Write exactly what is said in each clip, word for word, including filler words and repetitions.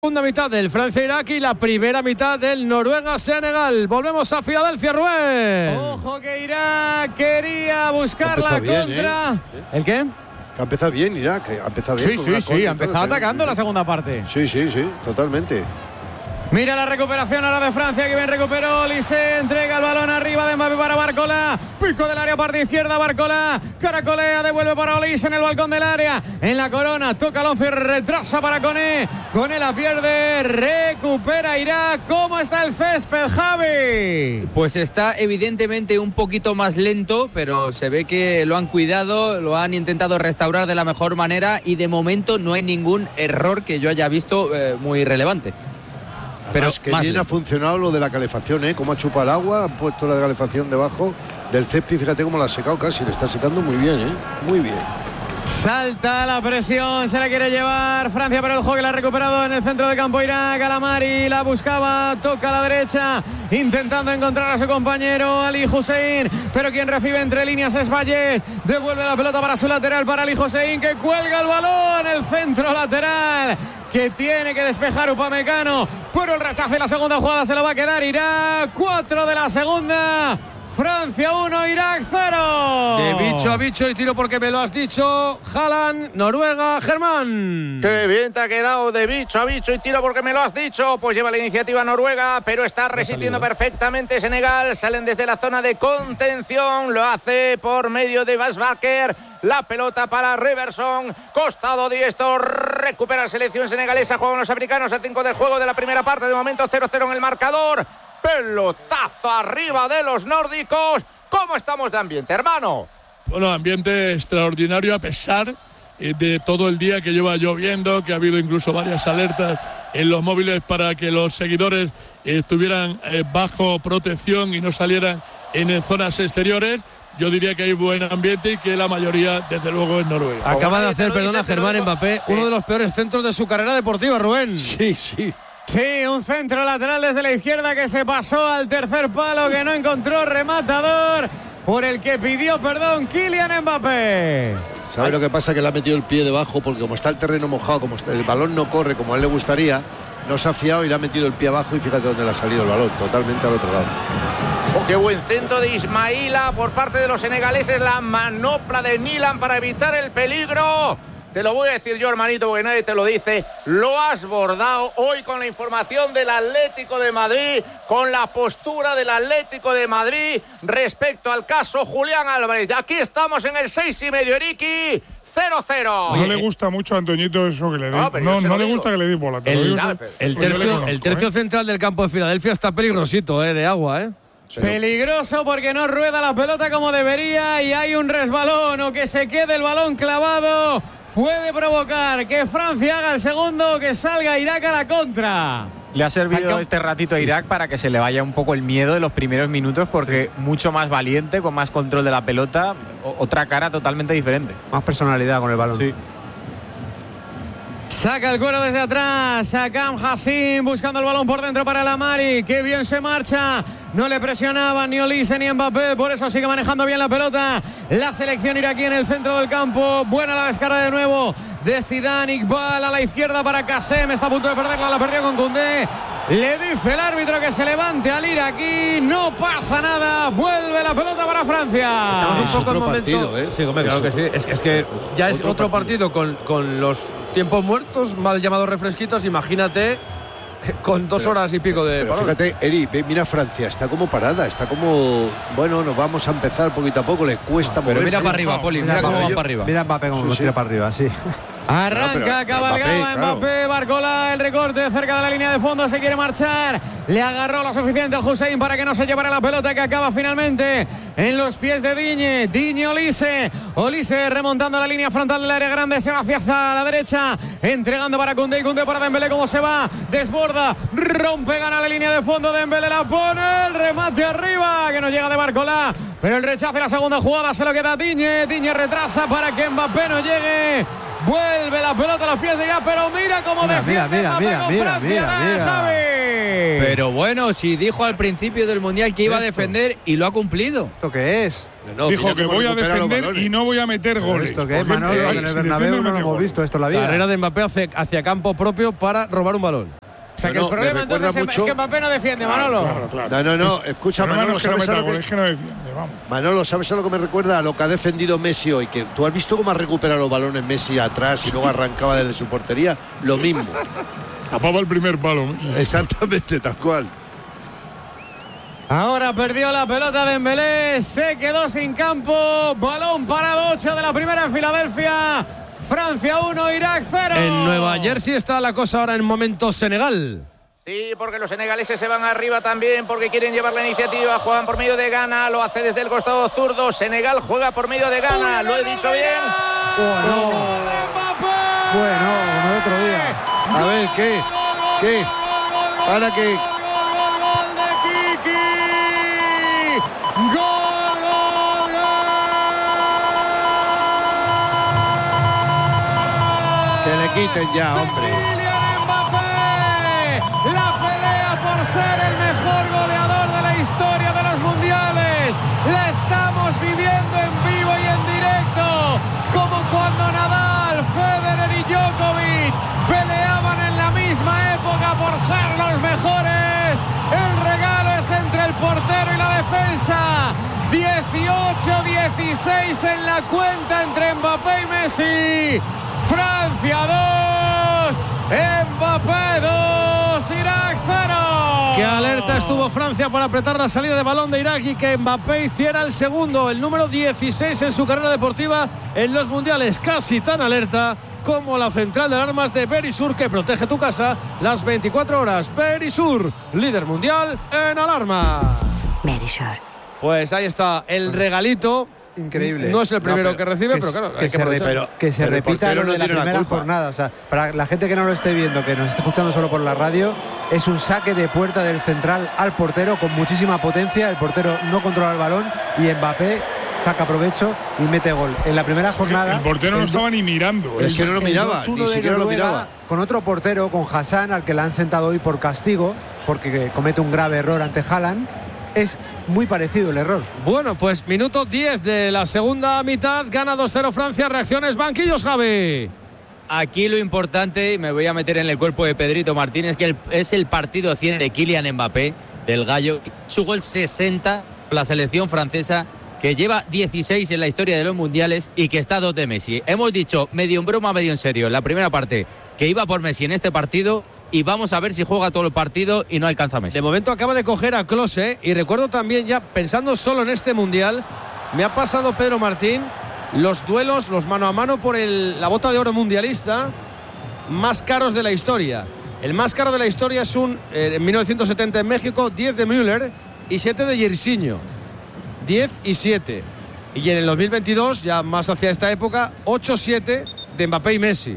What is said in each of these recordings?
Segunda mitad del Francia-Irak y la primera mitad del Noruega-Senegal. Volvemos a Filadelfia, Rubén. Ojo que Irak quería buscar la bien, contra. ¿eh? ¿El qué? Que ha empezado bien Irak, que ha empezado bien. Sí, sí, sí, ha empezado atacando la segunda parte. Sí, sí, sí, totalmente. Mira la recuperación ahora de Francia, que bien recuperó Olise, entrega el balón arriba de Mbappé para Barcola, pico del área, parte izquierda, Barcola, caracolea, devuelve para Olise en el balcón del área, en la corona, toca Alonso y retrasa para Koné, Koné la pierde, recupera Irak. ¿Cómo está el césped, Javi? Pues está evidentemente un poquito más lento, pero se ve que lo han cuidado, lo han intentado restaurar de la mejor manera y de momento no hay ningún error que yo haya visto eh, muy relevante. Pero Pero que más bien lento. ha funcionado lo de la calefacción, ¿eh? Cómo ha chupado el agua, han puesto la calefacción debajo del césped, fíjate cómo la ha secado casi, le está secando muy bien, ¿eh? Muy bien. Salta la presión, se la quiere llevar Francia, pero el juego que la ha recuperado en el centro del campo Irak. Alamari la buscaba, toca a la derecha, intentando encontrar a su compañero Ali Hussein, pero quien recibe entre líneas es Valles. Devuelve la pelota para su lateral, para Ali Hussein, que cuelga el balón, el centro lateral que tiene que despejar Upamecano, pero el rechazo de la segunda jugada se lo va a quedar Irak. Cuatro de la segunda. Francia uno, Irak cero. De bicho a bicho y tiro porque me lo has dicho. Haaland, Noruega, Germán. Qué bien te ha quedado, de bicho a bicho y tiro porque me lo has dicho. Pues lleva la iniciativa Noruega, pero está resistiendo perfectamente Senegal. Salen desde la zona de contención, lo hace por medio de Basbaker. La pelota para Reverson, costado diestro, recupera la selección senegalesa. Juegan los africanos, el cinco de juego de la primera parte. De momento cero cero en el marcador. Pelotazo arriba de los nórdicos. ¿Cómo estamos de ambiente, hermano? Bueno, ambiente extraordinario a pesar eh, de todo el día que lleva lloviendo, que ha habido incluso varias alertas en los móviles para que los seguidores eh, estuvieran eh, bajo protección y no salieran en zonas exteriores. Yo diría que hay buen ambiente y que la mayoría, desde luego, es Noruega. Acaba de hacer, perdona, Germán Mbappé, uno de los peores centros de su carrera deportiva, Rubén. Sí, sí. Sí, un centro lateral desde la izquierda que se pasó al tercer palo, que no encontró rematador, por el que pidió perdón Kylian Mbappé. ¿Sabe lo que pasa? Que le ha metido el pie debajo porque como está el terreno mojado, como está, el balón no corre como a él le gustaría, no se ha fiado y le ha metido el pie abajo y fíjate dónde le ha salido el balón, totalmente al otro lado. Oh, qué buen centro de Ismaila por parte de los senegaleses, la manopla de Nilan para evitar el peligro. Te lo voy a decir yo, hermanito, porque nadie te lo dice. Lo has bordado hoy con la información del Atlético de Madrid, con la postura del Atlético de Madrid respecto al caso Julián Álvarez. Y aquí estamos en el seis y medio, Eriki. cero cero. No le gusta mucho a Antoñito eso que le dé. No, pero yo No, se no lo le digo. gusta que le dé bola. te lo El, digo, dale, eso- pero- el pues yo le tercio, conozco, el tercio ¿eh? central del campo de Filadelfia está peligrosito, eh, de agua, ¿eh? Peligroso porque no rueda la pelota como debería y hay un resbalón o que se quede el balón clavado. Puede provocar que Francia haga el segundo, que salga Irak a la contra. Le ha servido Acá- este ratito a Irak para que se le vaya un poco el miedo de los primeros minutos, porque mucho más valiente, con más control de la pelota, o- otra cara totalmente diferente. Más personalidad con el balón. Sí. Saca el cuero desde atrás, Akam Hassim buscando el balón por dentro para Alamari, que bien se marcha, no le presionaban ni Olise ni Mbappé, por eso sigue manejando bien la pelota la selección iraquí en el centro del campo. Buena la descarga de nuevo de Zidane. Iqbal a la izquierda para Kassem, está a punto de perderla, la perdió con Koundé. Le dice el árbitro que se levante al iraquí, no pasa nada, vuelve la pelota para Francia. Estamos un Es poco otro en momento. partido, ¿eh? Sí, hombre, claro Es que sí. otro- Es, es que ya es otro otro partido, con, con los tiempos muertos, mal llamados refresquitos. Imagínate con dos Pero- horas y pico de Pero parón. fíjate, Eri, ve, mira Francia, está como parada, está como, bueno, nos vamos a empezar poquito a poco, le cuesta Pero moverse. mira para arriba, Poli, mira cómo va para arriba. Mira Mbappé como Sí, lo sí. tira para arriba, sí. Arranca, Pero- pero cabalgaba Mbappé, Mbappé, claro. Barcola, el recorte cerca de la línea de fondo, se quiere marchar, le agarró lo suficiente al Hussein para que no se llevara la pelota, que acaba finalmente en los pies de Digne, Digne Olise, Olise remontando la línea frontal del área grande, se va hacia hasta la derecha, entregando para Koundé, y Koundé para Dembélé, cómo se va, desborda, rompe, gana la línea de fondo, Dembélé la pone, el remate arriba, que no llega de Barcola, pero el rechazo de la segunda jugada se lo queda a Digne, Digne retrasa para que Mbappé no llegue. Vuelve la pelota a los pies de Irak, pero mira cómo Mira, defiende mira, Mbappé mira, con mira, Francia. mira, Dale, mira. Xavi. Pero bueno, si dijo al principio del Mundial que iba Esto. a defender y lo ha cumplido. ¿Esto qué es? No, Dijo mira que cómo voy a recupera los defender balones. y no voy a meter goles. ¿Esto qué es, Porque, Manolo? eh, En el si Bernabéu defiende, no lo mete hemos gol. visto esto en la vida. Carrera de Mbappé hacia, hacia campo propio para robar un balón. O sea, que No, el me problema recuerda entonces es- mucho- es que Mbappé no defiende, Manolo. Claro, claro. No, no, no. Escucha, El problema Manolo, no es que no ¿sabes a meta lo que- goles, es que no defiende, vamos. Manolo, ¿sabes a lo que me recuerda? A lo que ha defendido Messi hoy. Que tú has visto cómo ha recuperado los balones Messi atrás y luego arrancaba desde su portería. Lo mismo. Tapaba el primer palo. Exactamente, tal cual. Ahora perdió la pelota de Dembélé, se quedó sin campo. Balón parado, ocho de la primera en Filadelfia. Francia uno, Irak cero. En Nueva Jersey está la cosa ahora en momento Senegal. Sí, porque los senegaleses se van arriba también porque quieren llevar la iniciativa. Juegan por medio de Ghana, lo hace desde el costado zurdo. Senegal juega por medio de Ghana, lo he dicho bien. Bueno, bueno, como el otro día. A ver, ¿qué? ¿Qué? ¿Ahora qué? ¡Gol, gol, gol! Que le quiten ya, hombre. Kylian Mbappé, la pelea por ser el mejor goleador de la historia de los mundiales. La estamos viviendo en vivo y en directo, como cuando Nadal, Federer y Djokovic peleaban en la misma época por ser los mejores. El regalo es entre el portero y la defensa. dieciocho dieciséis en la cuenta entre Mbappé y Messi. Francia dos, Mbappé dos, Irak cero. Qué alerta estuvo Francia para apretar la salida de balón de Irak y que Mbappé hiciera el segundo, el número dieciséis en su carrera deportiva en los mundiales. Casi tan alerta como la central de alarmas de Verisur, que protege tu casa las veinticuatro horas. Verisur, líder mundial en alarma. Verisur. Pues ahí está el regalito. Increíble. No es el primero No, que recibe, que pero s- claro, que hay que se, re- aprovechar. que se pero el repita portero lo de no la tiene la primera culpa. jornada. O sea, para la gente que no lo esté viendo, que nos esté escuchando solo por la radio, es un saque de puerta del central al portero con muchísima potencia. El portero no controla el balón y Mbappé saca provecho y mete gol. En la primera jornada. El portero no el- estaba ni mirando. Es ¿eh? que no lo el miraba, dos uno ni de siquiera lo Noruega, miraba. con otro portero, con Hassan, al que le han sentado hoy por castigo, porque comete un grave error ante Haaland. Es muy parecido el error. Bueno, pues minuto diez de la segunda mitad. Gana dos cero Francia. Reacciones, banquillos, Javi. Aquí lo importante, me voy a meter en el cuerpo de Pedrito Martínez, que el- es el partido cien de Kylian Mbappé, del Gallo. Su gol sesenta, la selección francesa, que lleva dieciséis en la historia de los mundiales y que está a dos de Messi. Hemos dicho, medio en broma, medio en serio, en la primera parte, que iba por Messi en este partido, y vamos a ver si juega todo el partido y no alcanza a Messi. De momento acaba de coger a Klose, y recuerdo también, ya pensando solo en este mundial, me ha pasado Pedro Martín los duelos, los mano a mano por el, la bota de oro mundialista más caros de la historia. El más caro de la historia es un eh, en mil novecientos setenta en México, diez de Müller y siete de Jairzinho. diez y siete. Y en el dos mil veintidós, ya más hacia esta época, ocho siete de Mbappé y Messi.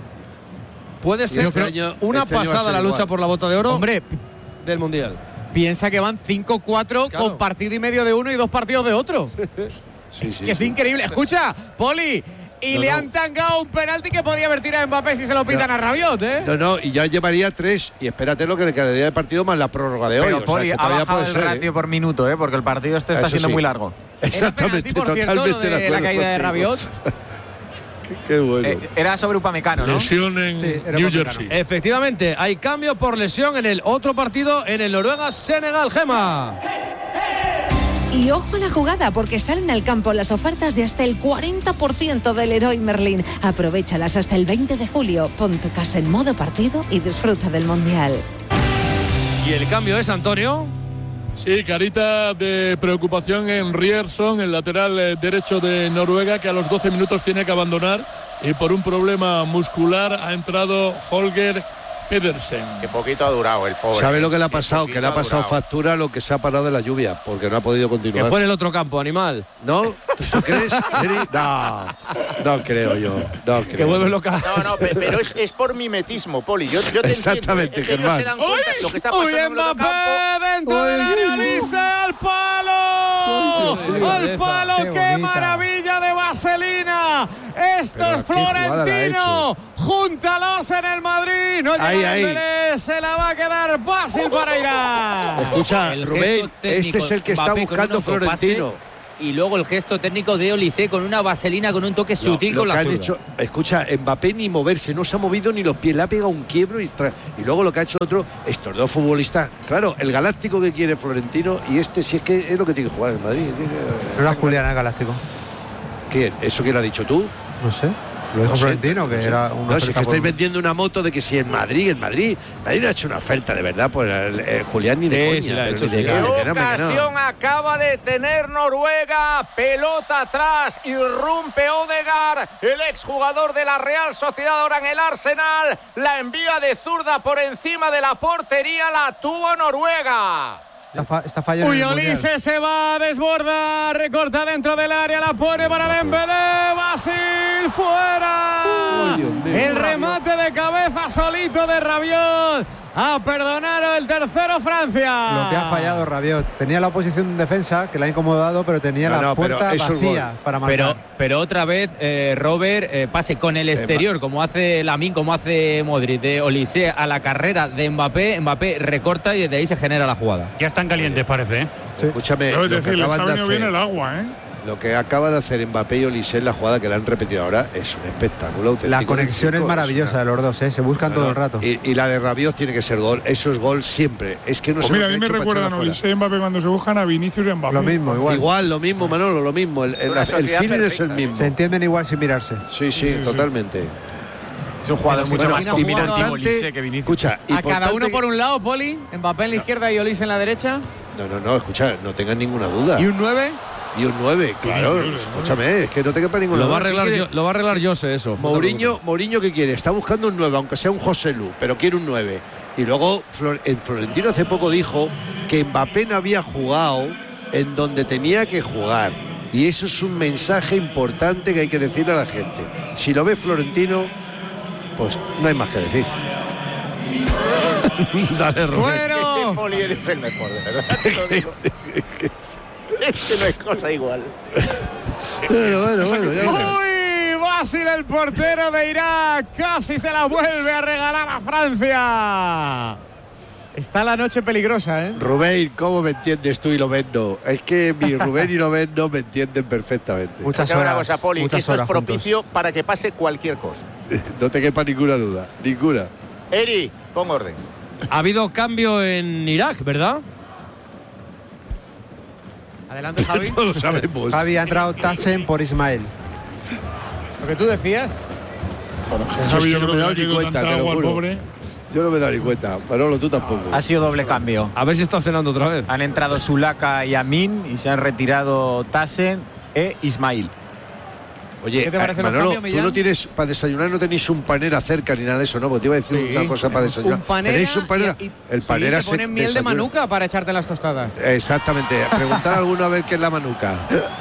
Puede ser Este año- una este año va a pasada ser la lucha igual. por la bota de oro Hombre, del mundial. piensa que van cinco cuatro Claro. con partido y medio de uno y dos partidos de otro. Sí, sí, Que es sí. increíble. Escucha, Poli, y No, le no. han tangado un penalti que podía haber tirado a Mbappé si se lo pitan No. a Rabiot, ¿eh? No, no, y ya llevaría tres. Y espérate lo que le quedaría de partido más la prórroga de hoy. Pero o sea, Poli, que ha todavía bajado puede el ser, ratio ¿eh? por minuto, ¿eh? Porque el partido este está Eso siendo sí. muy largo. Exactamente, Era penalti, por cierto, lo totalmente de de la acuerdo caída de contigo. Rabiot. Qué bueno. Eh, era sobre Upamecano, ¿no? Lesión en Sí, era New Upamecano. Jersey. Efectivamente, hay cambio por lesión en el otro partido, en el Noruega-Senegal, Gema. Y ojo a la jugada, porque salen al campo las ofertas de hasta el cuarenta por ciento del Leroy Merlin. Aprovéchalas hasta el veinte de julio. Pon tu casa en modo partido y disfruta del Mundial. Y el cambio es, Antonio. Sí, carita de preocupación en Rierson, el lateral eh, derecho de Noruega, que a los doce minutos tiene que abandonar y por un problema muscular ha entrado Holger Pedersen. Qué poquito ha durado el pobre. ¿Sabe lo que le ha Qué pasado? poquito Que le ha ha pasado durado. factura lo que se ha parado de la lluvia, porque no ha podido Que continuar. fue en el otro campo, animal. ¿No? ¿Tú crees? Eri? No, no creo yo. No creo. Que vuelve loca. No, no, pe- pero es, es por mimetismo, Poli. Yo, yo te Exactamente, entiendo. Es que ellos Germán. se dan cuenta lo que está ¡Uy, pasando en el otro Mbappé campo. dentro del área! ¡Avisa al palo! Uy, ¡Al belleza. palo! Qué ¡Qué, bonita. maravilla de vaselina! Esto Pero es qué jugada la ha Florentino. hecho. júntalos en el Madrid. No llega Ahí, ahí. Dembélé, se la va a quedar fácil para Irak. Escucha, El Rubén, gesto técnico este es el que está Mbappé con buscando un autopase, Florentino. Y luego el gesto técnico de Olise con una vaselina, con un toque sutil Lo con que la han zurda. hecho, escucha, Mbappé ni moverse, no se ha movido ni los pies, le ha pegado un quiebro y, tra- y luego lo que ha hecho otro, estos dos futbolistas, claro, el galáctico que quiere Florentino y este si es que es lo que tiene que jugar en Madrid. No era Julián el Galáctico. ¿Qué? ¿Eso quién lo ha dicho tú? No sé. Lo dijo No sé, Florentino, que no sé. era una No, si es que oferta estáis por- vendiendo una moto de que si en Madrid, en Madrid, Madrid no ha hecho una oferta de verdad por el, el Julián ni de Sí, coña. sí la ha pero hecho, ni de sí. coña, ¿Qué que no, hombre, que no. ocasión acaba de tener Noruega? Pelota atrás, irrumpe Odegaard, el exjugador de la Real Sociedad, ahora en el Arsenal. La envía de zurda por encima de la portería, la tuvo Noruega. Está, fa- está fallando. Uy, en el Mundial. Olise se va, desborda, recorta dentro del área, la pone para Dembélé, Basil, fuera. Ay, Dios mío. El remate de cabeza solito de Rabiot. A perdonar el tercero Francia. Lo que ha fallado Rabiot. Tenía la oposición en defensa, que la ha incomodado, pero tenía No, la no, pero puerta eso es vacía gol. para marcar. Pero, pero otra vez, eh, Robert, eh, pase con el exterior, como hace Lamine, como hace Modric, de Olise a la carrera de Mbappé. Mbappé recorta y desde ahí se genera la jugada. Ya están calientes, parece, ¿eh? Escúchame, Pero es lo que decir, les ha acaban de venido bien hacer, el agua, ¿eh? lo que acaba de hacer Mbappé y Olise en la jugada que la han repetido ahora es un espectáculo auténtico. La conexión es Chicos, maravillosa de los dos, ¿eh? Se buscan No, todo no, el rato. Y, y la de Rabiot tiene que ser gol. Eso es gol siempre. Es que no Pues se mira, a lo mí que me ha hecho para recuerdan echarla Olise y Mbappé cuando se buscan a Vinicius y Mbappé. Lo mismo, igual. Igual, lo mismo, Manolo, lo mismo. El, el, Una el sociedad feeling es perfecta, el mismo. Se entienden igual sin mirarse. Sí, sí, totalmente. Es un jugador Pero mucho si más imagina combinativo jugando- Olise que Vinicius. Escucha, A cada importante uno que- por un lado, Poli, Mbappé en la izquierda y Olise en la derecha. No, no, no, escucha, no tengas ninguna duda. Y un nueve. Y un nueve, claro. Vinicius, Escúchame, es que no te quepa ninguna Lo duda. va a arreglar, ¿Qué yo, quiere? lo va a arreglar Jose eso. no te Mourinho, Mourinho, ¿qué quiere? Está buscando un nueve, aunque sea un José Lu, pero quiere un nueve. Y luego Flor- el Florentino hace poco dijo que Mbappé no había jugado en donde tenía que jugar. Y eso es un mensaje importante que hay que decirle a la gente. Si lo ve Florentino, pues no hay más que decir. Dale, Rubén. Bueno. Poli, eres el mejor, de verdad. Te lo digo. Es que no es cosa igual. Bueno, bueno, bueno. ya verás. Uy, Basil, el portero de Irak, casi se la vuelve a regalar a Francia. Está la noche peligrosa, ¿eh? Rubén, ¿cómo me entiendes tú y Lovendo? Es que mi Rubén y Lovendo me entienden perfectamente. Muchas Escucha una horas. cosa, Poli, muchas esto es horas propicio para que pase cualquier cosa. No te quepa ninguna duda, ninguna. Eri, pon orden. Ha habido cambio en Irak, ¿verdad? Adelante, Javi. No lo sabemos. juntos. Javi, ha entrado Tassen por Ismael. Lo que tú decías. Eso es Javi, que yo no creo me he que dado le ha ni quedado cuenta, tanta te lo agua al juro. pobre. Yo no me he dado ni cuenta. Manolo, tú tampoco. Ha sido doble cambio. A ver si está cenando otra vez. Han entrado Sulaka y Amin y se han retirado Tassen e Ismail. Oye, ¿Qué te parecen eh, los Manolo, cambios, tú Millán? no tienes, para desayunar no tenéis un panera cerca ni nada de eso, ¿no? Porque te iba a decir Sí, una cosa para desayunar. Un panera. ¿Tenéis un panera? y- y- el panera sí, te se ponen miel de desayuna. manuka para echarte en las tostadas. Exactamente. Preguntar a alguno a ver qué es la manuca.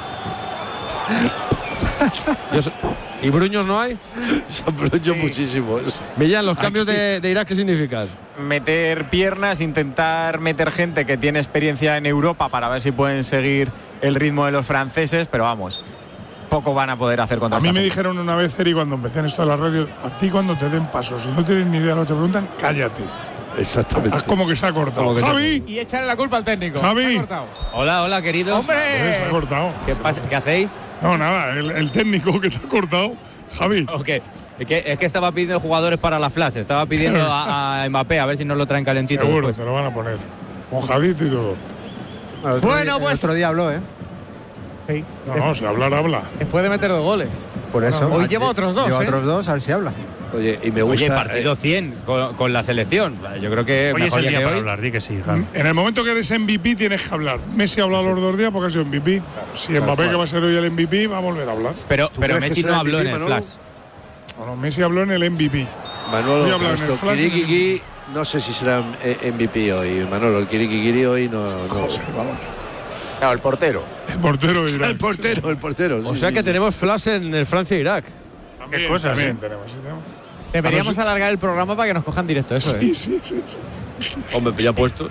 Yo sé- ¿Y Bruños no hay? Se han hecho muchísimos. Millán, ¿los cambios de, de Irak qué significan? Meter piernas, intentar meter gente que tiene experiencia en Europa para ver si pueden seguir el ritmo de los franceses, pero vamos, poco van a poder hacer contra A mí esta me gente. dijeron una vez, Eri, cuando empecé en esto de la radio, a ti cuando te den pasos, si no tienes ni idea de lo que te preguntan, cállate. Exactamente. Haz como que se ha cortado. Como que se ha Javi, Y echarle la culpa al técnico. Javi. Se ha cortado. Hola, hola, queridos. eh, se ha ¡Hombre! cortado. ¿Qué, pasa? ¿Qué hacéis? No, nada, el, el técnico que te ha cortado, Javi. Ok. Es que, es que estaba pidiendo jugadores para la flash. Estaba pidiendo a, a Mbappé a ver si nos lo traen calentito. Seguro, después. te lo van a poner. Mojadito y todo. El otro Bueno, día- el pues- otro día habló, ¿eh? Sí. No, no, si hablar, habla. Después de meter dos goles. Por eso. Hoy lleva otros dos, Lleva ¿eh? otros dos, a ver si habla. Oye, y me gusta. Oye, partido eh, cien con, con la selección. Yo creo que Hoy es mejor el día día que para hoy. hablar, di que sí, Javi. En el momento que eres M V P tienes que hablar. Messi ha hablado los dos días porque ha sido M V P. Si Mbappé, cual. que va a ser hoy el M V P, va a volver a hablar. Pero, ¿Tú pero crees que Messi será no habló M V P, en el Manolo? flash. Bueno, Messi habló en el M V P. Manolo, Voy a hablar en el nuestro flash, en el Kirikiki, no sé si será eh, M V P hoy. Manolo, el Kirikiki hoy no. no. José, vamos. Claro, el portero. El portero de Irak. El portero, el portero. O sí, sea sí, que sí. tenemos flash en el Francia-Irak. También, Qué cosas, también ¿eh? tenemos, sí, tenemos. Deberíamos A ver si- alargar el programa para que nos cojan directo eso, ¿eh? Sí, sí, sí, sí. Hombre, pues ya puesto.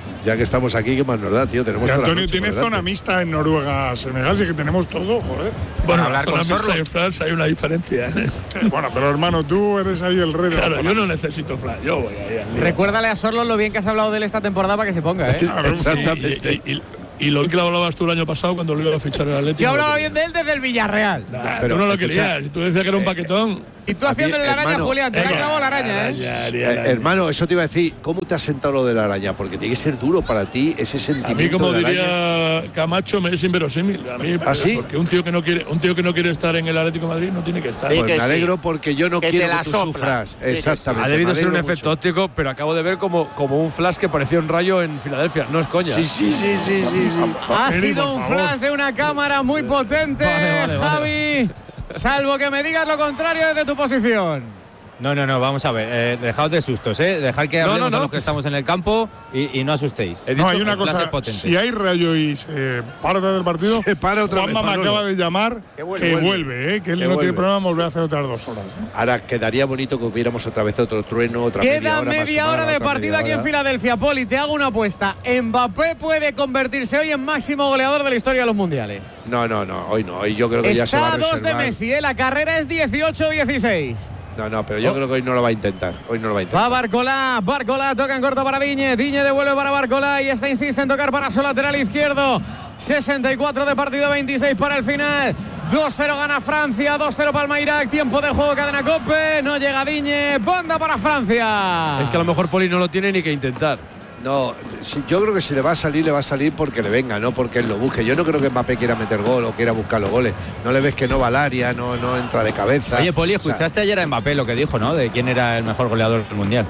Ya que estamos aquí, ¿qué más nos da, tío? Tenemos Y toda la Antonio noche tiene por zona delante. mixta en Noruega, Senegal, sí que tenemos todo, joder. Bueno, hablar la zona con mixta Sorlo. y Flash hay una diferencia. ¿eh? Sí, bueno, pero hermano, tú eres ahí el rey de la Claro, zona yo no mixta. necesito Flash, yo voy ahí al lío. Recuérdale a Sorlo lo bien que has hablado de él esta temporada para que se ponga, ¿eh? Claro, Exactamente. Y, y- y- y lo que hablabas tú el año pasado cuando lo iba a fichar el Atlético. Yo hablaba no lo bien de él desde el Villarreal. quería. Nah, Pero, tú no lo escucha, querías. Tú decías que era un paquetón. Y tú haciéndole la araña, hermano, Julián, te la ha Venga, clavado la araña, ¿eh? araña, Eh, araña. hermano, eso te iba a decir, ¿cómo te ha sentado lo de la araña? Porque tiene que ser duro para ti ese A mí, sentimiento como de la araña. diría Camacho, me es inverosímil. A mí, ¿Ah, sí? porque un tío que no quiere, un tío que no quiere estar en el Atlético de Madrid no tiene que estar. Sí, Pues que me alegro sí. porque yo no Que te quiero la que tú sopla. sufras. Sí, que sí. Exactamente. Ha debido me ser un alegro efecto mucho. óptico, pero acabo de ver como, como un flash que parecía un rayo en Filadelfia. No es coña. Sí, sí, sí, sí, sí, sí. Ha Eri, sido por un favor. flash de una cámara muy potente, Vale, vale, vale. Javi. Salvo que me digas lo contrario desde tu posición. No, no, no, vamos a ver. Eh, dejaos de sustos, ¿eh? Dejad que No, hablemos no, a no. los que estamos en el campo y, y no asustéis. He No, dicho hay una el flash cosa, es potente. si hay rayo y se para otra vez del partido, Se para otra Juanma vez, me Manolo. acaba de llamar Que que vuelve, vuelve, vuelve. ¿eh? que él Que no tiene vuelve. problema en volver a hacer otras dos horas. ¿eh? Ahora quedaría bonito que hubiéramos otra vez otro trueno, otra media Queda hora. más media sumada, hora de otra partido media aquí en hora. Filadelfia, Poli. Te hago una apuesta. Mbappé puede convertirse hoy en máximo goleador de la historia de los mundiales. No, no, no, hoy no. Hoy yo creo que ya se va Está a a dos de reservar. Messi, ¿eh? La carrera es dieciocho dieciséis. No, no, pero yo creo que hoy no lo va a intentar. Hoy no lo va a intentar. Va Barcola, Barcola toca en corto para Diñe, Diñe devuelve para Barcola y esta insiste en tocar para su lateral izquierdo. sesenta y cuatro de partido, veintiséis para el final. dos cero gana Francia, dos cero palma Irak, tiempo de juego, cadena Cope, no llega Diñe, banda para Francia. Es que a lo mejor Poli no lo tiene ni que intentar. No, si- yo creo que si le va a salir, le va a salir porque le venga, no porque él lo busque. Yo no creo que Mbappé quiera meter gol o quiera buscar los goles. No le ves que no va al área, no, no entra de cabeza. Oye, Poli, O sea, escuchaste ayer a Mbappé lo que dijo, ¿no? De quién era el mejor goleador del Mundial.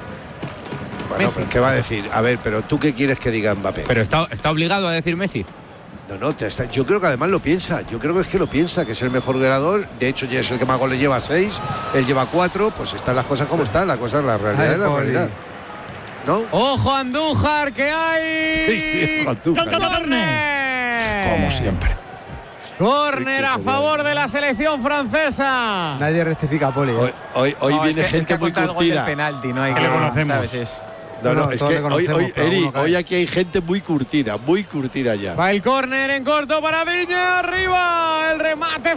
bueno, pues, ¿qué va a decir? A ver, pero ¿tú qué quieres que diga Mbappé? Pero está, está obligado a decir Messi. No, no, te está- yo creo que además lo piensa. Yo creo que es que lo piensa, que es el mejor goleador. De hecho, ya es el que más goles lleva, seis. Él lleva cuatro. Pues están las cosas como están. La cosa es la realidad, Ay, es la Poli. realidad. ¿No? Ojo Andújar que hay. Hijo, tú, cara. Córner. Como siempre. Córner a favor de la selección francesa. Nadie rectifica a Poli. ¿eh? Hoy, hoy, hoy No, viene es que, es gente que ha muy contado el gol del curtida. penalti, no hay Que que le conocemos. ¿sabes? Es- No, no, No, es todos que le hoy, conocemos, hoy, pero Eri, alguno cae. hoy aquí hay gente muy curtida, muy curtida ya. Va el córner en corto para Diña, arriba, el remate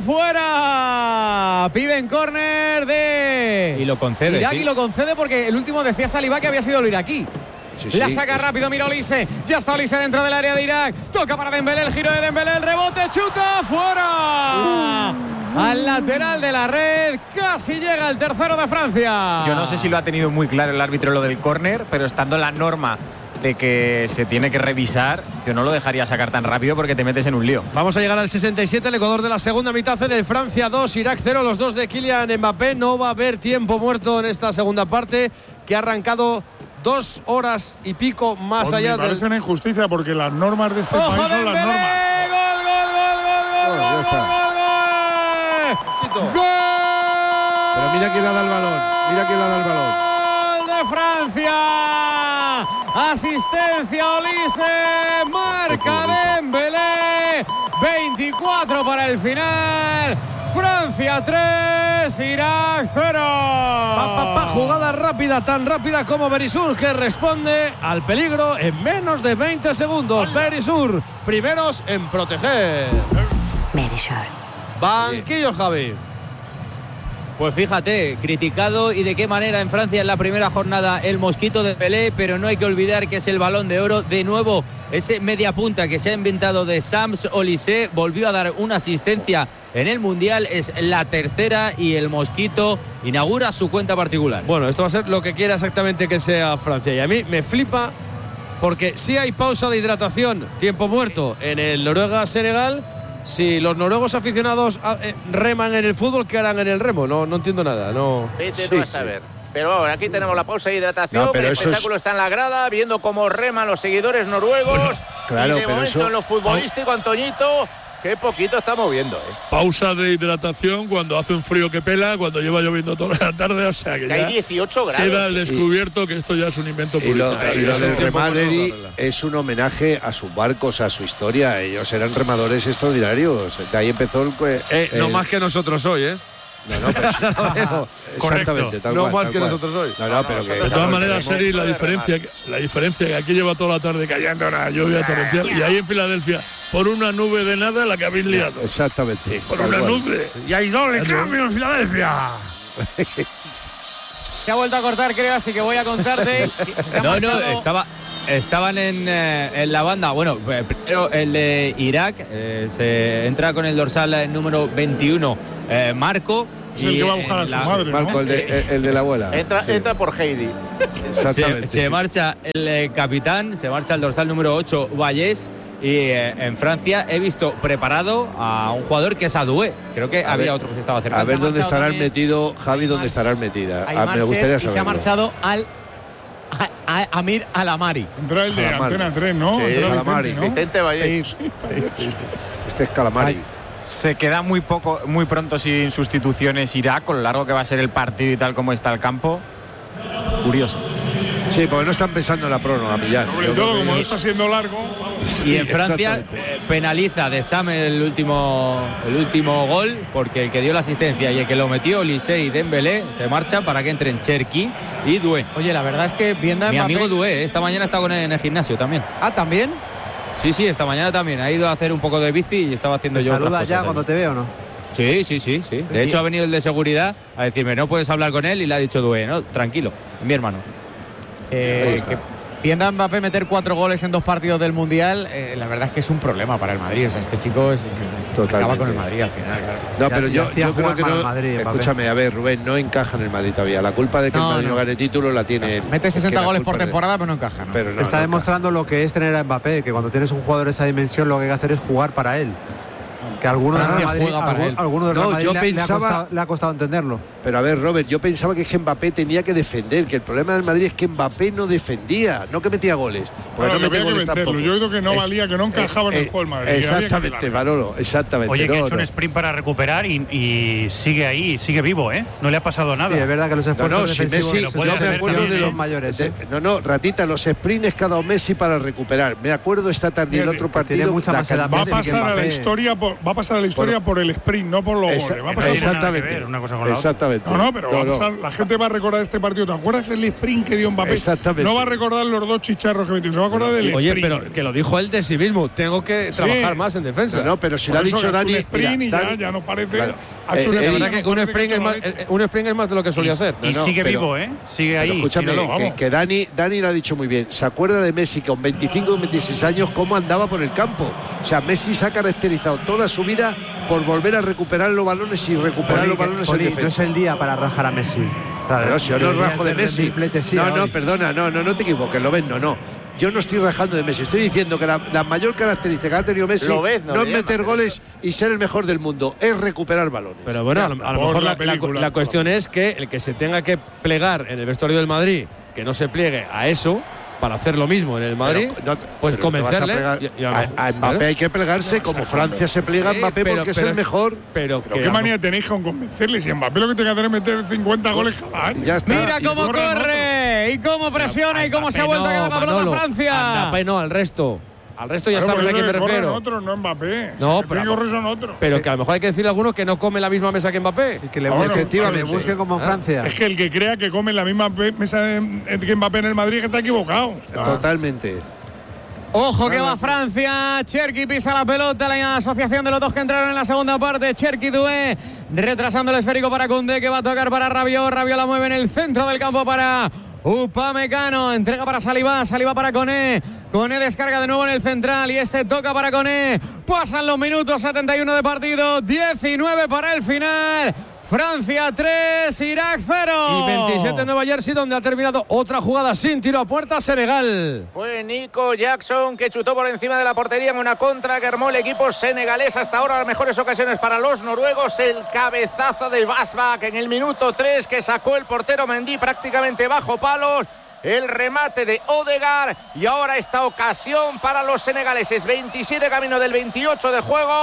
fuera. Piden córner de Y lo concede, Irak sí. y lo concede porque el último decía Saliba que había sido el iraquí. Sí, La sí. saca rápido, mira Olise. Ya está Olise dentro del área de Irak. Toca para Dembélé, el giro de Dembélé, el rebote, chuta, fuera. Al lateral de la red, casi llega el tercero de Francia. Yo no sé si lo ha tenido muy claro el árbitro lo del córner, pero estando la norma de que se tiene que revisar, yo no lo dejaría sacar tan rápido porque te metes en un lío. Vamos a llegar al sesenta y siete, el Ecuador de la segunda mitad en el Francia dos, Irak cero, los dos de Kylian Mbappé. No va a haber tiempo muerto en esta segunda parte que ha arrancado dos horas y pico más Pues allá me parece del... una injusticia porque las normas de este ¡Ojo país son las Dembélé! normas. ¡Gol, gol, gol, gol, gol, Oh, ya gol, está. gol, gol, gol! ¡Gol! Pero mira quién le da el balón, mira quién le da el balón. ¡Gol de Francia! Asistencia Olise, marca Dembélé, veinticuatro para el final. Francia tres, Irak cero. Pa, pa, pa, jugada rápida, tan rápida como Berisur, que responde al peligro en menos de veinte segundos. Berisur, primeros en proteger. Banquillo, Javi. Pues fíjate, criticado y de qué manera en Francia en la primera jornada el mosquito de Pelé, pero no hay que olvidar que es el Balón de Oro. De nuevo, ese media punta que se ha inventado de Sams Olise volvió a dar una asistencia en el Mundial, es la tercera y el mosquito inaugura su cuenta particular. Bueno, esto va a ser lo que quiera exactamente que sea Francia. Y a mí me flipa porque si hay pausa de hidratación, tiempo muerto en el Noruega-Senegal. Si los noruegos aficionados ah, eh, reman en el fútbol, ¿qué harán en el remo? No, no entiendo nada. No. Vete tú Sí, a saber. Pero bueno, aquí tenemos la pausa de hidratación. No, pero el eso espectáculo es- está en la grada, viendo cómo reman los seguidores noruegos. claro, y de pero momento eso- en lo futbolístico, Antoñito, qué poquito estamos viendo. ¿eh? Pausa de hidratación cuando hace un frío que pela, cuando lleva lloviendo toda la tarde, o sea que Que ya hay dieciocho grados. queda al descubierto que esto ya es un invento Y lo, publicitario. y lo Hace del un tiempo remar, que no lo Eri, arregla. es un homenaje a sus barcos, a su historia. Ellos eran remadores extraordinarios. De ahí empezó el. Eh, no el- más que nosotros hoy, ¿eh? No, no, pero, exactamente, tal no cual, más tal que cual. nosotros hoy. No, no, pero que, De todas maneras, Seri, la diferencia, la diferencia que aquí lleva toda la tarde cayendo una lluvia torrencial y ahí en Filadelfia, por una nube de nada, la que habéis liado. Exactamente. Por una cual. nube. Y hay doble cambio en Filadelfia. Se ha vuelto a cortar, creo, así que voy a contarte. Se ha No, no, marchado- estaba, estaban en, eh, en la banda. Bueno, eh, primero el de Irak, eh, se entra con el dorsal eh, número veintiuno, eh, Marco. Es el y que va a buscar en a su la- madre, ¿no? Marco, el de, el de la abuela. Entra, Sí. entra por Heidi. Exactamente. Se, se marcha el eh, capitán, se marcha el dorsal número ocho, Vallés. Y eh, en Francia he visto preparado a un jugador que es Adoué. Creo que A había ver, otro que se estaba acercando. A ver dónde marchado estarán también. metido, Javi, Hay dónde Mar- estarán metida. Hay Ah, me Marcel gustaría y se ha saberlo. marchado al a, a- Amir Alamari. Entra el de Calamari. Antena tres, ¿no? Sí, Entra Calamari. Vicente, ¿no? Vicente Vallés. Este es Calamari. Ay, se queda muy poco, muy pronto sin sustituciones Irak, con lo largo que va a ser el partido y tal como está el campo. Curioso. Sí, porque no están pensando en la prórroga, Millán. Sobre Yo creo todo, que- como no está siendo largo. vamos. Y en Francia exactamente. eh, penaliza de Same el último, el último gol, porque el que dio la asistencia y el que lo metió, Olise y Dembélé, se marchan para que entren Cherki y Doué. Oye, la verdad es que viendo a Mi Mbappé- amigo Doué, esta mañana está con él en el gimnasio también. Ah, ¿también? Sí, sí, esta mañana también. Ha ido a hacer un poco de bici y estaba haciendo ¿Te yo otras saluda cosas ya allí. cuando te veo o no? Sí, sí, sí, sí. De hecho ha venido el de seguridad a decirme, no puedes hablar con él, y le ha dicho Doué, no, tranquilo, mi hermano. Eh, que viendo a Mbappé meter cuatro goles en dos partidos del Mundial, eh, la verdad es que es un problema para el Madrid. O sea, este chico es, es- Totalmente. acaba con el Madrid al final, claro. No, Ya- pero ya yo, hacía yo creo jugar que mal no. al Madrid, Mbappé. Escúchame, a ver, Rubén, no encaja en el Madrid todavía. La culpa de que No, el Madrid no, no. gane título la tiene él. Mete Es que sesenta la goles culpa por es de él. temporada, pero no encaja, ¿no? Pero no, Está no demostrando lo que es tener a Mbappé, que cuando tienes un jugador de esa dimensión lo que hay que hacer es jugar para él. Que alguno del Francia Real Madrid, juega para algún- él. alguno del No, Real Madrid yo le, ha- le ha pensaba- costado, le ha costado entenderlo. Pero a ver, Robert, yo pensaba que, es que Mbappé tenía que defender, que el problema del Madrid es que Mbappé no defendía, no que metía goles. Porque Bueno, no que mete había que goles venderlo. tampoco. Yo he oído que no Es- valía, que no encajaba en el eh, juego del Madrid, que había que Exactamente, quitarlo. Manolo, exactamente. Oye, que ha no, hecho no. un sprint para recuperar y, y sigue ahí, sigue vivo, ¿eh? No le ha pasado nada. Sí, es verdad que los No, esfuerzos no, si defensivos Messi, lo puede yo me hacer acuerdo también, de ¿eh? los son mayores. ¿eh? No, no, Ratita, los sprints que ha dado Messi para recuperar. Me acuerdo esta tarde el Fíjate, otro que partido. tiene mucha la más edad Va a Messi que pasar a la Mbappé. historia por, va a pasar a la historia por, el sprint, no por los Esa- goles. Va a no pasar tiene por- nada que Exactamente. ver una cosa con la otra. Exactamente. No, no, pero va a No, no. pasar- la gente va a recordar este partido. ¿Te acuerdas del sprint que dio Mbappé? Exactamente. No va a recordar los dos chicharros que metió, se va a acordar del Oye, sprint. pero que lo dijo él de sí mismo. Tengo que Sí. trabajar más en defensa. No, no, pero si Por lo ha eso dicho que ha hecho Dani. un sprint mira, y ya, Dani- ya no parece. Claro. Ha hecho Eh, un eh, Es sprint, verdad que no un parece sprint, ha es hecho más, la leche. eh, un sprint es más de lo que solía y, hacer. y No, no, sigue pero- vivo, ¿eh? Sigue Pero ahí. escúchame, míralo, que, vamos. que Dani, Dani lo ha dicho muy bien. ¿Se acuerda de Messi que con veinticinco o veintiséis años cómo andaba por el campo? O sea, Messi se ha caracterizado toda su vida por volver a recuperar los balones y recuperar Poli, los que- balones Poli, en no es defensa. el día para rajar a Messi. O sea, Pero si yo no deberías rajo de de Messi. triplete, sí, No, no, hoy. perdona, no, no, no te equivoques, lo ves, no, no. Yo no estoy rajando de Messi, estoy diciendo que la, la mayor característica que ha tenido Messi Lo ves, no no le es meter llama, goles y ser el mejor del mundo, es recuperar balones. Pero bueno, a lo, a lo Por mejor la la, la- película. la cuestión es que el que se tenga que plegar en el vestuario del Madrid, que no se pliegue a eso, para hacer lo mismo en el Madrid, Pero no- pues pero te vas a convencerle. plegar- y- y a lo a, mejor- a Mbappé claro. hay que plegarse como Francia se pliega a Sí, Mbappé pero- porque es pero- el mejor. Pero, Pero que qué a lo manía tenéis con convencerle. Si Mbappé lo que tiene que hacer es meter cincuenta goles cada año. Ya está. Mira Y cómo corren corre y cómo presiona y cómo se ha Mbappé vuelto a quedar no, la pelota Manolo, Francia. a Mbappé no, al resto. Al resto ya Claro, sabes por a quién eso me que corren refiero. otros, no Mbappé. No, Si pero- tiene que correr son otros. Pero que a lo mejor hay que decirle a alguno que no come la misma mesa que Mbappé. Y que le Ah, bueno, busquen, que le efectivamente. busquen como en Ah, Francia. Es que el que crea que come en la misma pe- mesa de- que Mbappé en el Madrid que está equivocado. Totalmente. Ojo que va Francia, Cherki pisa la pelota, la asociación de los dos que entraron en la segunda parte, Cherki Doué retrasando el esférico para Koundé que va a tocar para Rabiot, Rabiot la mueve en el centro del campo para Upamecano, entrega para Saliba, Saliba para Koné, Koné descarga de nuevo en el central y este toca para Koné, pasan los minutos, setenta y uno de partido, diecinueve para el final. Francia tres, Irak cero. Y veintisiete Nueva Jersey, donde ha terminado otra jugada sin tiro a puerta, Senegal. Fue Nico Jackson que chutó por encima de la portería en una contra que armó el equipo senegalés. Hasta ahora las mejores ocasiones para los noruegos. El cabezazo de Basbak en el minuto tres que sacó el portero Mendy prácticamente bajo palos. El remate de Odegaard y ahora esta ocasión para los senegaleses. veintisiete camino del veintiocho de juego.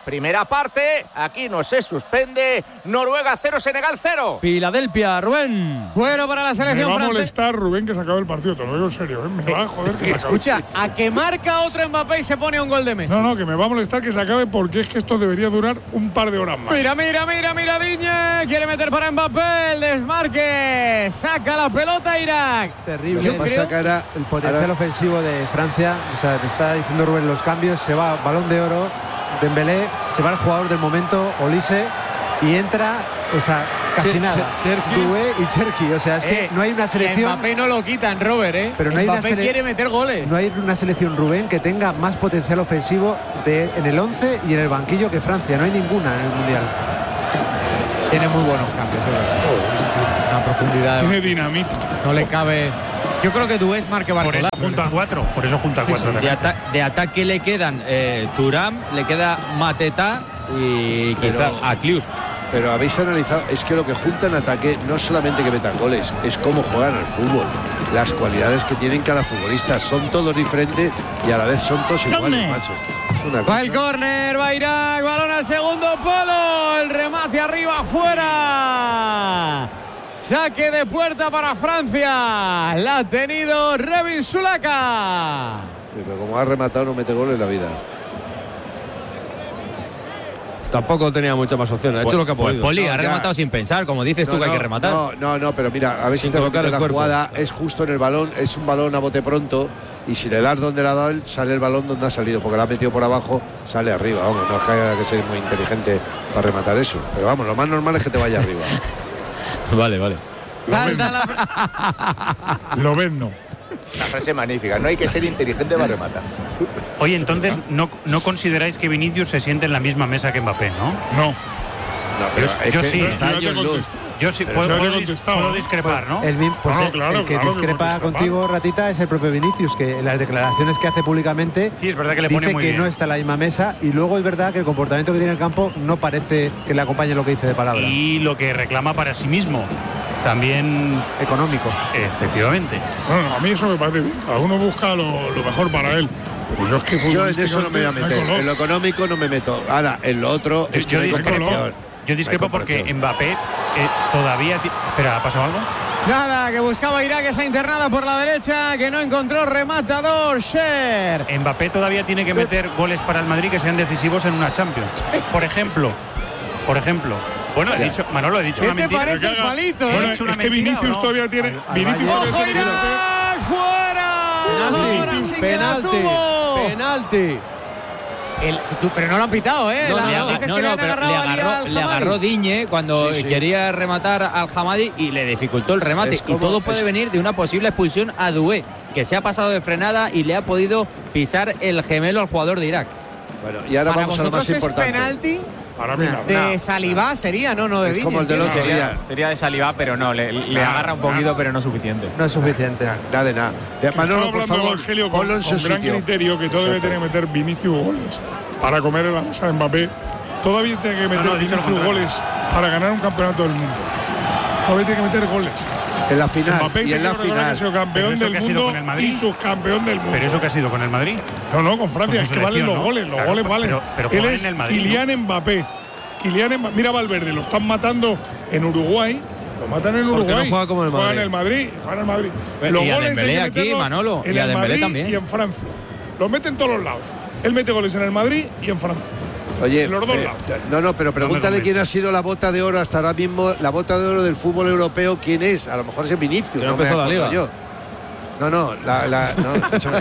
primera parte. Aquí no se suspende. Noruega cero, Senegal cero. Filadelfia, Rubén. Bueno para la selección Me va a francesa. molestar, Rubén, que se acabe el partido. Te lo digo en serio, ¿eh? Me va a joder que se acabe. Escucha, a que marca otro Mbappé y se pone un gol de Messi. No, no, que me va a molestar que se acabe porque es que esto debería durar un par de horas más. Mira, mira, mira, mira, Digne. Quiere meter para Mbappé. El desmarque. Saca la pelota Irak. Terrible. Yo Lo que creo pasa que ahora el potencial ofensivo de Francia, o sea, te está diciendo Rubén los cambios, se va Balón de Oro, Dembélé, se va el jugador del momento, Olise, y entra, o sea, casi Cher- nada. Cherki. Doué y Cherki, o sea, es que Eh, no hay una selección. Mbappé no lo quitan, Robert, ¿eh? Pero no hay Mbappé una sele- quiere meter goles. No hay una selección, Rubén, que tenga más potencial ofensivo de, en el once y en el banquillo que Francia. No hay ninguna en el Mundial. Tiene muy buenos cambios, es verdad. Una profundidad. Tiene dinamita. No le cabe. Yo creo que Dués marque Por Barcola. eso junta cuatro. Por eso junta cuatro. De, ata- de ataque le quedan eh, Thuram, le queda Mateta y Pero- quizás Aklius. Pero habéis analizado, es que lo que junta en ataque no es solamente que metan goles, es cómo juegan al fútbol. Las cualidades que tienen cada futbolista son todos diferentes y a la vez son todos iguales, macho. Es una Va el cosa. córner, va Irak, balón al segundo polo, el remate arriba, fuera. Saque de puerta para Francia. La ha tenido Revin Sulaka. Sí, pero como ha rematado no mete gol en la vida. Tampoco tenía mucha más opción. Ha hecho Pues- lo que ha pues podido. Poli No, ha ya. rematado sin pensar, como dices tú No, que hay no, que rematar. No, no, no, pero mira, a ver Sin si te colocar repite el la cuerpo. jugada, es justo en el balón, es un balón a bote pronto y si le das donde le ha dado él, sale el balón donde ha salido, porque la ha metido por abajo, sale arriba, vamos, no es que haya que ser muy inteligente para rematar eso, pero vamos, lo más normal es que te vaya arriba. Vale, vale. Falta la... Lo ven, no. Una frase magnífica. No hay que ser inteligente para rematar. Oye, entonces, no, no consideráis que Vinicius se siente en la misma mesa que Mbappé, ¿no? No. No, pero Yo- es yo que sí. no Yo está ya te he John Luz. contestado. Yo sí, Pero puedo, ya te he puedo dis- contestado, puedo ¿no? discrepar, ¿no? El, mi- pues No, el- claro, el que claro que discrepa puedes discrepar. contigo, Ratita, es el propio Vinicius, que en las declaraciones que hace públicamente Sí, es verdad que le dice pone muy que bien. no está en la misma mesa, y luego es verdad que el comportamiento que tiene en el campo no parece que le acompañe lo que dice de palabra. Y lo que reclama para sí mismo. También, Económico. efectivamente. No, no, a mí eso me parece bien. Cada uno busca lo, lo mejor para él. Pero yo es que Yo en eso no me voy a futbolísticamente meter, no hay color. en lo económico no me meto. Ahora, en lo otro Yo, es que yo no hay discrepo, comparación. yo discrepo No hay porque comparación. Mbappé eh, todavía... ti- Espera, ¿ha pasado algo? Nada, que buscaba Irak esa internada por la derecha, que no encontró rematador. Sher. Mbappé todavía tiene que meter goles para el Madrid que sean decisivos en una Champions. Por ejemplo, por ejemplo. Bueno, he dicho, Manolo, he dicho ¿Qué una te mentira. parece Que el haga- palito, Bueno, eh? ¿Es una es que mentira Vinicius o no? todavía tiene. Al- al Vinicius Bayern. todavía ¡Ojo, tiene que meter- Irak! ¡Fuera! Ahora Penalti, sí que la penalti, tuvo. penalti. El- tú- pero no lo han pitado, ¿eh? No, La- no, dices no, que No, le no, han pero le agarrado al- agarró, al le Hamadi. agarró Diñe cuando Sí, sí. quería rematar al Hamadi y le dificultó el remate. Es Y como- todo puede es- venir de una posible expulsión a Doué, que se ha pasado de frenada y le ha podido pisar el gemelo al jugador de Irak. Bueno, y ahora Para vamos a lo más vosotros es importante. penalti Para mí no. de Salivá sería, no, no de Es Digne. como el de los entiendo. Sevilla. Sería, sería de Saliba, pero no, le, le Ah, agarra un poquito, pero no suficiente. No es suficiente. Nada de nada. De- Estaba Manolo, por hablando favor, Evangelio con, ponlo en con su gran sitio. criterio que todavía Exacto. tiene que meter Vinicius goles para comer en la mesa de Mbappé. Todavía tiene que meter no, he dicho lo Vinicius contrario. goles para ganar un campeonato del mundo. Todavía tiene que meter goles. En la final Mbappé y tiene en la que recordar que ha final. sido Pero campeón eso del que ha sido mundo con el Madrid. y subcampeón del mundo. Pero eso que ha sido con el Madrid. No, no, con Francia, Con es su que valen selección, los ¿no? goles, los Claro, goles valen. pero- pero Él juegan es en el Madrid, Kylian Mbappé. Kylian Mbappé. Mira Valverde, lo están matando en Uruguay. Lo matan en Porque Uruguay. no juega como en el Juega Madrid. en el Madrid. Juega en el Madrid. Pero Los y a goles hay Dembélé que aquí, meterlos Manolo, en y a el Dembélé Madrid también. y en Francia. Los mete en todos los lados. Él mete goles en el Madrid y en Francia. Oye, En los dos eh, lados. no, no, pero pregúntale convence. quién ha sido la bota de oro hasta ahora mismo, la bota de oro del fútbol europeo, quién es. A lo mejor es Vinicius. Que no no me empezó la acuerdo liga. yo. No, no, la, la, no, escúchame.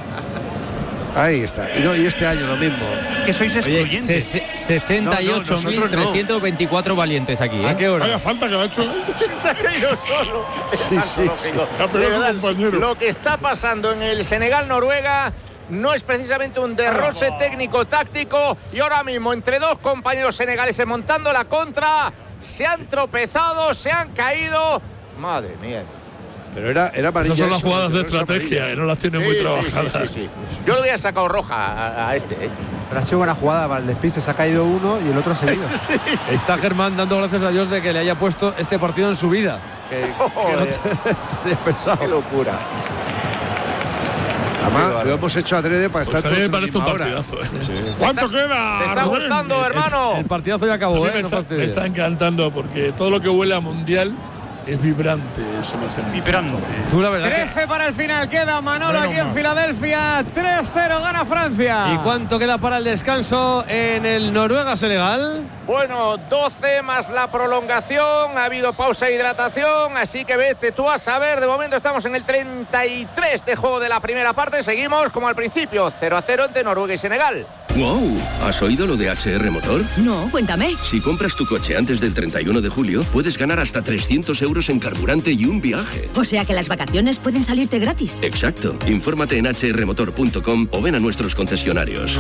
Ahí está. Y, no, y este año lo mismo. Que sois Oye, excluyentes. ses- sesenta y ocho mil trescientos veinticuatro valientes aquí. ¿A ¿eh? qué hora? Vaya falta que lo ha hecho. Se ha caído solo. Es Sí, sí, antológico. Ha pegado De a su verdad, compañero. Lo que está pasando en el Senegal-Noruega no es precisamente un derroche técnico-táctico. Y ahora mismo, entre dos compañeros senegaleses montando la contra, se han tropezado, se han caído. Madre mía. Pero era, era amarilla. Esas son las eso, jugadas de no es estrategia, amarilla. eh, no las tiene muy Sí, sí, trabajadas. sí, sí, sí. Yo le hubiera sacado roja a, a este. ¿eh? Pero ha sido buena jugada para el despiste. Se ha caído uno y el otro ha seguido. Sí, sí. Está Germán dando gracias a Dios de que le haya puesto este partido en su vida. Que, que no Joder. te- tenía pensado. Qué locura. Además, lo hemos hecho adrede para Pues estar a mí me todos parece en un la misma hora. partidazo. ¿eh? Sí. ¿Cuánto queda? ¿Te está Rubén? gustando, hermano? El partidazo ya A acabó, mí ¿eh? me, No está, fastidies. me está encantando porque todo lo que huele a mundial es vibrante. Eso me hace Vibrante. Tú la verdad que- trece para el final, queda Manolo Menos aquí en mal. Filadelfia, tres cero gana Francia. ¿Y cuánto queda para el descanso en el Noruega-Senegal? Bueno, doce más la prolongación, ha habido pausa e hidratación, así que vete tú a saber. De momento estamos en el treinta y tres de juego de la primera parte, seguimos como al principio, cero a cero entre Noruega y Senegal. ¡Wow! ¿Has oído lo de H R Motor? No, cuéntame. Si compras tu coche antes del treinta y uno de julio, puedes ganar hasta trescientos euros en carburante y un viaje. O sea que las vacaciones pueden salirte gratis. Exacto. Infórmate en h r motor punto com o ven a nuestros concesionarios.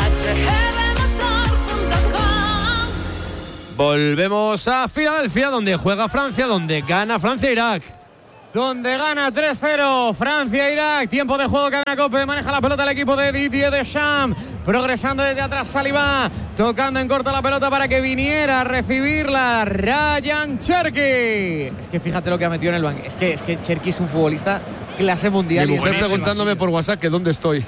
Volvemos a Filadelfia, donde juega Francia, donde gana Francia-Irak. Donde gana tres cero Francia-Irak. Tiempo de juego, cadena Cope. Maneja la pelota el equipo de Didier Deschamps. Progresando desde atrás Saliba. Tocando en corto la pelota para que viniera a recibirla Ryan Cherki. Es que fíjate lo que ha metido en el banco. Es que, es que Cherki es un futbolista clase mundial. Mi y mujer es- preguntándome por WhatsApp que dónde estoy.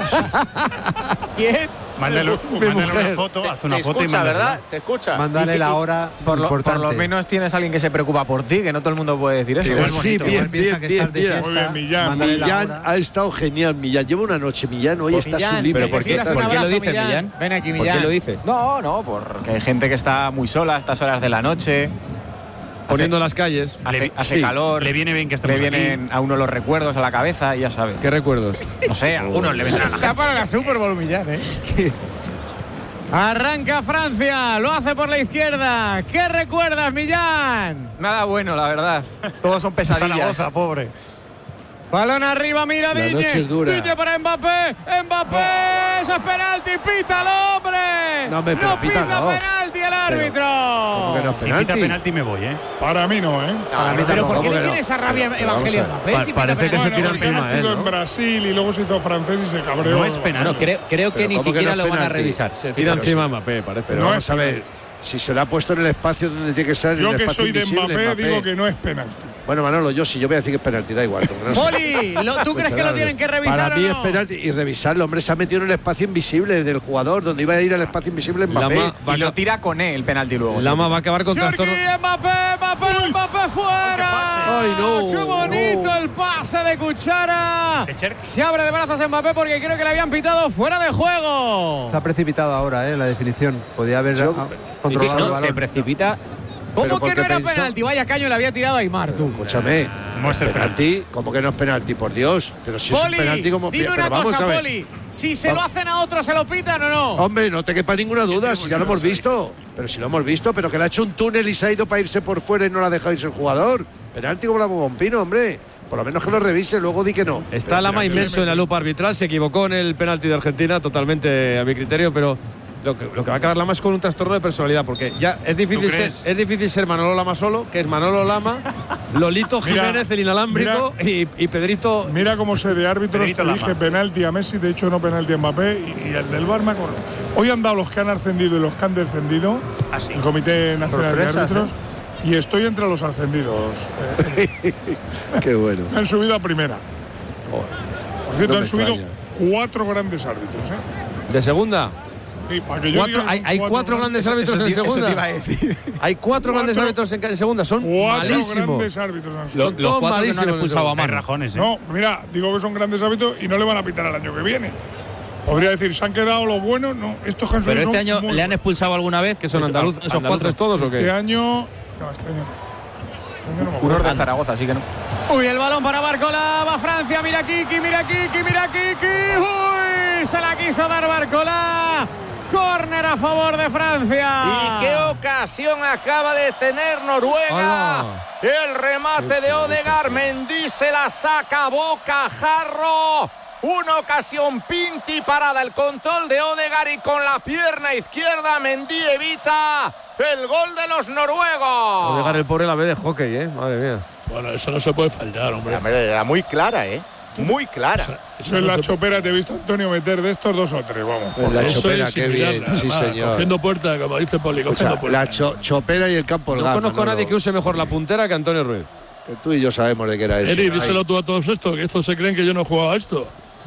¿Quién? Mándale, Mi mándale mujer. una foto, haz Te una foto y escucha, mándasela. ¿verdad? Te escucha. Mándale la hora Por lo, importante. por lo menos tienes alguien que se preocupa por ti, que no todo el mundo puede decir eso. Igual Sí, bonito. bien, Igual piensa bien, que bien, estás de bien. fiesta. Muy bien, Millán. Mándale la Millán hora. ha estado genial. Millán lleva una noche. Millán hoy está Millán, sublime. Pero ¿por qué- necesitas un por qué lo abrazo, dices, Millán? Ven aquí, ¿Por Millán. qué lo dices? No, no, porque hay gente que está muy sola a estas horas de la noche. Poniendo las calles. Hace, Le- hace sí, calor. le viene bien que Le estemos vienen a uno los recuerdos a la cabeza y ya sabes. ¿Qué recuerdos? No sé, a algunos le vendrán. Está para la Super Bowl Millán, ¿eh? Arranca Francia, lo hace por la izquierda. ¿Qué recuerdas, Millán? Nada bueno, la verdad. Todos son pesadillas. Zaragoza, pobre. Balón arriba, mira La Diñe. noche es dura. Diñe para Mbappé. Mbappé, eso es penalti, pita el hombre. No, hombre, pero no pita pítalo. penalti el árbitro. ¿Cómo que no es Si pita penalti? penalti me voy, ¿eh? Para mí no, ¿eh? Para mí Pero tampoco. ¿por qué le ¿Cómo que tiene no? esa rabia Pero Evangelio vamos a Mbappé? Pa- si pita parece que se penalti? tira No, encima no, él, no. en Brasil y luego se hizo francés y se cabreó. No es penalti. No, creo, creo que Pero ni ¿cómo que siquiera no lo es van a penalti? revisar. Se tira encima de Mbappé, parece. Pero No vamos es a ver, si se lo ha puesto en el espacio donde tiene que ser, en Yo el que espacio soy de invisible, Mbappé, digo que no es penalti. Bueno, Manolo, yo sí, yo voy a decir que es penalti, da igual. como que no sé. Poli, ¿lo- ¿tú crees que lo tienen que revisar Para o mí no? es penalti y revisarlo, hombre, se ha metido en el espacio invisible del jugador, donde iba a ir al espacio invisible Mbappé. Lama va, Y lo tira con él el penalti luego. Lama va a acabar con Cherki, trastorno. Mbappé, Mbappé, Mbappé fuera. Ay, no. ¡Qué bonito No. el pase de Cuchara! De Cherki. Se abre de brazos Mbappé porque creo que le habían pitado fuera de juego. Se ha precipitado ahora, ¿eh? La definición. Podía haber Yo- ah, Sí, sí, controlado no, el se balón. precipita. ¿Cómo Pero que no porque era pensó- penalti? Vaya caño le había tirado a Aymar, tú. Escúchame, No es el penalti, ¿cómo que no es penalti? Por Dios, pero si es un Poli, penalti como dime pero una vamos cosa, a ver. Poli. Si se lo Vamos. hacen a otro, ¿se lo pitan o no? Hombre, no te quepa ninguna duda, si ya lo hemos visto. Pero si lo hemos visto, pero que le ha hecho un túnel y se ha ido para irse por fuera y no le ha dejado irse el jugador. Penalti como la Bombino, hombre. Por lo menos que lo revise, luego di que no. Está Lama inmenso en la lupa arbitral, se equivocó en el penalti de Argentina, totalmente a mi criterio, pero lo que, lo que va a acabar Lama es con un trastorno de personalidad, porque ya es difícil, ¿Tú ser, crees? es difícil ser Manolo Lama solo, que es Manolo Lama, Lolito Mira, Jiménez, el inalámbrico, y, y Pedrito. Mira cómo sé de árbitros, Pedrito te Lama. dije penalti a Messi, de hecho no penalti a Mbappé, y, y el del VAR me acuerdo. Hoy han dado los que han ascendido y los que han descendido, Ah, sí. el Comité Nacional Sorpresas, de Árbitros, y estoy entre los ascendidos. Eh, Qué bueno. me han subido a primera. Por cierto, No me han subido extraña. cuatro grandes árbitros. ¿eh? De segunda. Y para que yo Cuatro, diga que hay, son hay cuatro grandes árbitros en Eso te segunda. iba a decir. Hay cuatro grandes Cuatro- árbitros en, en segunda, son Cuatro malísimos. grandes árbitros han subido. Lo- Son los todos cuatro que no han malísimos. expulsado a Hay mano. rajones, ¿eh? No, mira, digo que son grandes árbitros y no le van a pitar el año que viene. Podría decir, ¿se han quedado los buenos? No, estos que han Pero subido este son año muy le han buenos. expulsado alguna vez. ¿Que son Esos- andaluz, esos andaluces cuatro. todos o Este qué? año. No, este año. Este año no me acuerdo. Unos de Zaragoza, así que no. Uy, el balón para Barcola, va Francia, mira Kiki, mira Kiki, mira Kiki. Uy, se la quiso dar Barcola. Córner a favor de Francia. ¿Y qué ocasión acaba de tener Noruega? Hola. El remate de Odegaard, Mendy se la saca, Boca, Jarro. Una ocasión Pinti parada, el control de Odegaard y con la pierna izquierda Mendy evita el gol de los noruegos. Odegaard, el pobre la ve de hockey, ¿eh? Madre mía. Bueno, eso no se puede fallar, hombre. Era muy clara, ¿eh? Muy clara. Eso Yo en no la se- chopera te he visto, Antonio, meter de estos dos o tres, vamos. En la Eso chopera, es qué sin bien, mirarla, sí además, señor. Cogiendo puerta, como dice Poli, O cogiendo sea, puerta. la cho- chopera y el campo No Holgado, conozco a nadie Manolo. que use mejor la puntera que Antonio Ruiz. Que tú y yo sabemos de qué era eso. Eri, Ay. díselo tú a todos estos, que estos se creen que yo no he jugado a esto.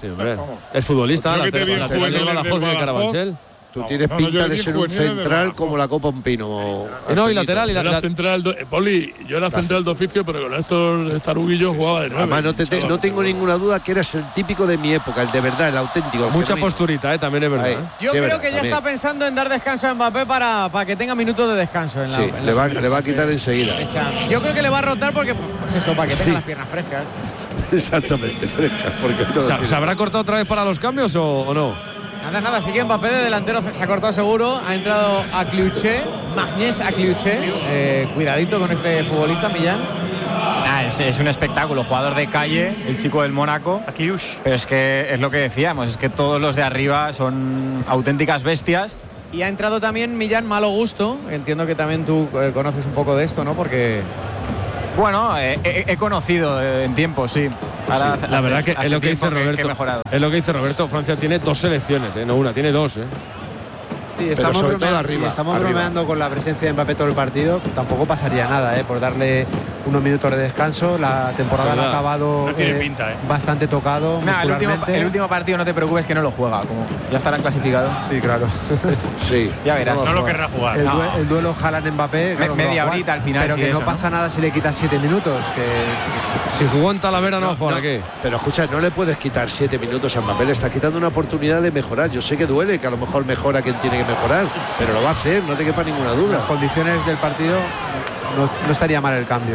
Sí, hombre. Es futbolista, Yo que te lateral, vi en lateral del juveniles Badajoz y del del Badajoz. Carabanchel. Tú No, tienes no, no, pinta yo de vi ser un juveniles del central Badajoz. como la Copa un pino. Y no, y lateral, y Yo la- era la- central, do- eh, Poli, yo era central de oficio, pero con estos taruguillos jugaba de nueve. Además, no, te- te- no tengo ninguna duda que eres el típico de mi época, el de verdad, el auténtico. el Mucha genuino. posturita, ¿eh? También es verdad. Ahí. ¿eh? Yo Sí, creo verdad, que ya también. está pensando en dar descanso a Mbappé para, para que tenga minutos de descanso. En la, Sí, en le la va, siguiente le va a fase. quitar enseguida. Esa- Yo creo que le va a rotar porque, pues eso, para que tenga Sí. las piernas frescas. Exactamente, fresca. Porque no ¿Se, tiene- se habrá cortado otra vez para los cambios o, o no? Nada, nada, sigue Mbappé de delantero, se ha cortado seguro. Ha entrado a Kliuche, Magnés a Kliuche. Eh, cuidadito con este futbolista, Millán. Ah, es, es un espectáculo, jugador de calle, el chico del Mónaco. Pero es que es lo que decíamos, es que todos los de arriba son auténticas bestias. Y ha entrado también Millán Malo Gusto. Entiendo que también tú eh, conoces un poco de esto, ¿no? Porque Bueno, eh, he, he conocido eh, en tiempo, sí. Ahora hace- La verdad que hace es lo que tiempo dice que he Roberto. mejorado. Es lo que dice Roberto. Francia tiene dos selecciones, ¿eh? No una, tiene dos, ¿eh? Sí, Pero estamos, sobre todo bromeando, arriba, y estamos arriba. bromeando con la presencia de Mbappé todo el partido. Tampoco pasaría nada, ¿eh? Por darle unos minutos de descanso. La temporada la ha Verdad. acabado No tiene eh, pinta, ¿eh? bastante tocado. Nah, el, último, muscularmente. el último partido no te preocupes que no lo juega, como ya estarán clasificados. Sí, claro. Sí. Ya verás. No lo querrá jugar. El, No. due- el duelo Haaland-Mbappé. claro, media que va a jugar, horita al final, Pero sí, que eso, no ¿no? pasa nada si le quitas siete minutos. Que Si jugó en Talavera, no, juega aquí. Pero escucha, no le puedes quitar siete minutos a Mbappé, le está quitando una oportunidad de mejorar. Yo sé que duele, que a lo mejor mejora quien tiene que mejorar, pero lo va a hacer, no te quepa ninguna duda. las condiciones del partido no, no estaría mal el cambio.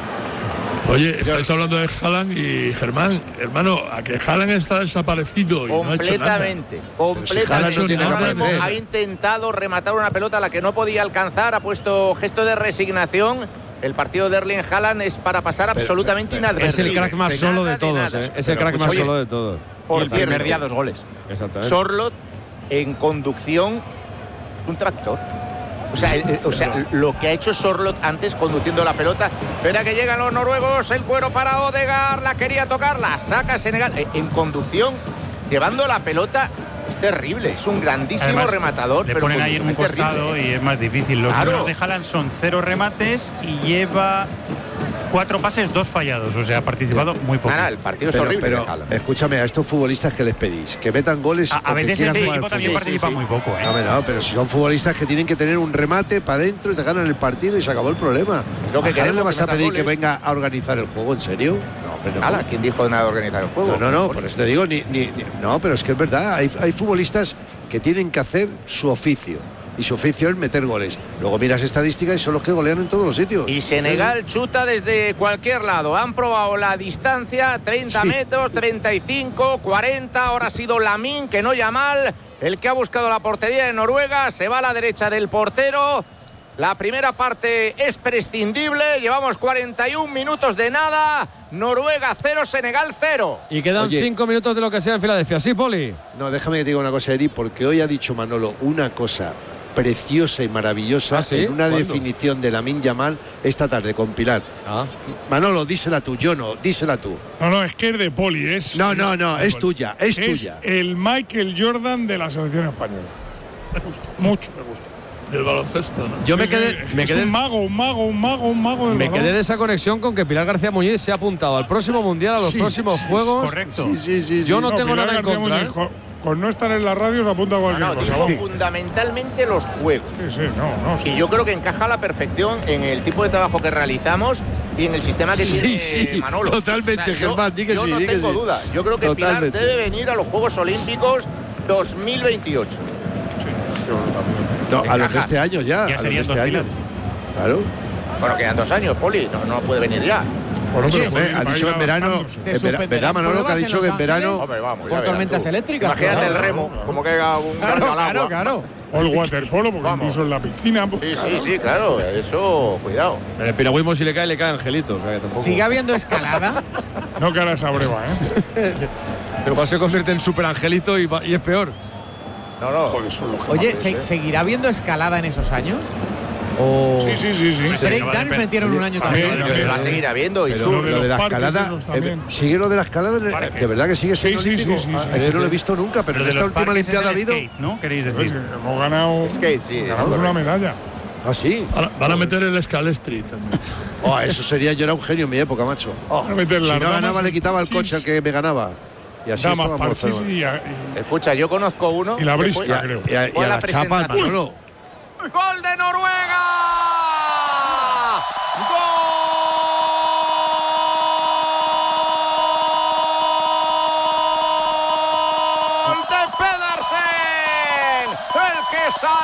Oye, estáis hablando de Haaland y Germán, hermano, a que Haaland está desaparecido y no ha hecho nada. Completamente, Haaland completamente. no tiene Ahora nada que mismo hacer. ha intentado rematar una pelota a la que no podía alcanzar, ha puesto gesto de resignación. El partido de Erling Haaland es para pasar Pero, absolutamente pero, pero, Es inadvertido. el crack más Nada solo de de todos, nada. ¿eh? Es el Pero crack más escucha, solo de todos. Por Y el primer cierto, día dos goles. Exactamente. Sorlot en conducción, un tractor. O sea, el- o sea, lo que ha hecho Sorlot antes conduciendo la pelota. Espera que llegan los noruegos, el cuero para Odegaard, la quería tocar, la saca Senegal. Eh, En conducción, llevando la pelota, es terrible. Es un grandísimo Además, rematador. Le pero ponen ahí en un es terrible. costado y es más difícil. Los Claro. números de Haaland son cero remates y lleva cuatro pases, dos fallados. O sea, ha participado muy poco. Nada, el partido es Pero, horrible pero, de Haaland. escúchame, a estos futbolistas que les pedís, que metan goles. A, o a que veces quieran el jugar al equipo también fútbol. participa sí, sí. muy poco, ¿eh? No, hombre, no, pero si son futbolistas que tienen que tener un remate para adentro y te ganan el partido y se acabó el problema. Lo que ¿A Haaland queremos le vas que a metan pedir que goles. venga a organizar el juego? ¿En serio? No, hombre, no. Haaland, ¿quién dijo nada de organizar el juego? No, no, no, por eso te digo, ni, ni- ni- no, pero es que es verdad, hay, hay futbolistas que tienen que hacer su oficio. Y su oficio es meter goles. Luego miras estadísticas y son los que golean en todos los sitios. Y Senegal chuta desde cualquier lado. Han probado la distancia, treinta Sí. metros, treinta y cinco, cuarenta. Ahora ha sido Lamine, que no Yamal, el que ha buscado la portería de Noruega. Se va a la derecha del portero. La primera parte es prescindible. Llevamos cuarenta y un minutos de nada. Noruega cero, Senegal cero. Y quedan Oye. cinco minutos de lo que sea en Filadelfia. ¿Sí, Poli? No, déjame que te diga una cosa, Eri, porque hoy ha dicho Manolo una cosa preciosa y maravillosa ¿Ah, sí? en una ¿Cuándo? definición de Lamine Yamal esta tarde con Pilar. Ah. Manolo, dísela tú, yo no, dísela tú. No, no, es que es de Poli. Es, No, no, no, es Poli. tuya, es tuya. el Michael Jordan de la selección española. Me gusta, mucho me gusta. Del baloncesto, ¿no? Yo me Es- quedé, es me quedé, un mago, un mago, un mago, un mago del me balón. quedé de esa conexión con que Pilar García Muñiz se ha apuntado al próximo mundial, a los Sí, próximos sí, juegos. Correcto. Sí, sí, sí. Yo sí. no tengo Pilar nada en García contra, Muñiz, ¿eh? con- Con no estar en la radio se apunta a No, cualquier no, cosa. dijo vamos. fundamentalmente los juegos. Sí, sí, no, no. sí. Y yo creo que encaja a la perfección en el tipo de trabajo que realizamos y en el sistema que Sí, tiene sí, Manolo. totalmente, yo- Germán, di que yo sí, no di que tengo sí. duda. Yo creo que Totalmente. Pilar debe venir a los Juegos Olímpicos dos mil veintiocho. No, a los de encaja. este año ya. Ya a los de serían este dos año. Pilar. Claro. Bueno, quedan dos años, Poli. No, no puede venir ya. Bueno, Oye, pero pues, ha para dicho ir en verano. adaptándose. En Se vera- suspenderán ¿Verdad, Manolo, que ha pruebas en dicho que en Los verano. Ángeles. Hombre, vamos, ya Por verás tormentas tú. eléctricas. Imagínate claro. el remo, como que haga un Claro, carro al claro, agua. claro. O el waterpolo, porque Vamos. incluso en la piscina. pues, Sí, claro. sí, sí, claro. Eso, cuidado. En el piragüismo si le cae, le cae Angelito. O sea, que tampoco. Sigue habiendo escalada. No que ahora esa breva, ¿eh? Pero va se convierte en super Angelito y, va- y es peor. No, no. Joder, son los Oye, gemelos, ¿se- ¿eh? ¿seguirá habiendo escalada en esos años? O Sí, sí, sí, sí. break acaba de dance per- metieron un año También, también. también. Se va a seguir habiendo y Pero sur. lo de lo de la los parques escalada, esos eh, también. sigue lo de la escalada, eh, Parques. de verdad que sigue siendo Sí, sí, sí, olímpico. sí, sí, Ah, yo sí. no lo he visto nunca, pero Lo en de esta los última parques es Olimpiada ha el habido. skate, ¿no? Queréis Pues, decir. eh, hemos ganado, Skate, sí. eso ganamos es una correcto. medalla. Ah, sí. Van a, van a meter el Scalestri también. Oh, eso sería, yo era un genio en mi época, macho. Oh, Van a meter si las no damas ganaba, le en quitaba el chis. coche al que me ganaba. Y así Damas, estaba parchís Barcelona. y, a- y- Escucha, yo conozco uno. y la que brisca, fue- creo. Y a, y Fue a la la chapa, presentación. Manolo. ¡Gol de Noruega! ¡Gol de Pedersen! El que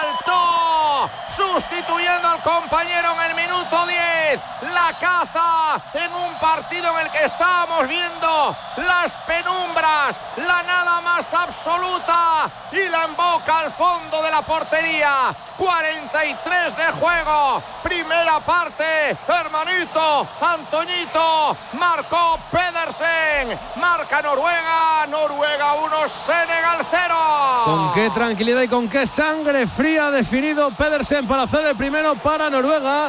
saltó sustituyendo al compañero en el minuto diez. La caza en un partido en el que estábamos viendo las penumbras, la nada más absoluta, y la emboca al fondo de la portería. cuarenta y tres de juego, primera parte. Hermanito Antoñito marcó Pedersen, marca Noruega, Noruega uno, Senegal cero. Con qué tranquilidad y con qué sangre fría ha definido Pedersen para hacer el primero para Noruega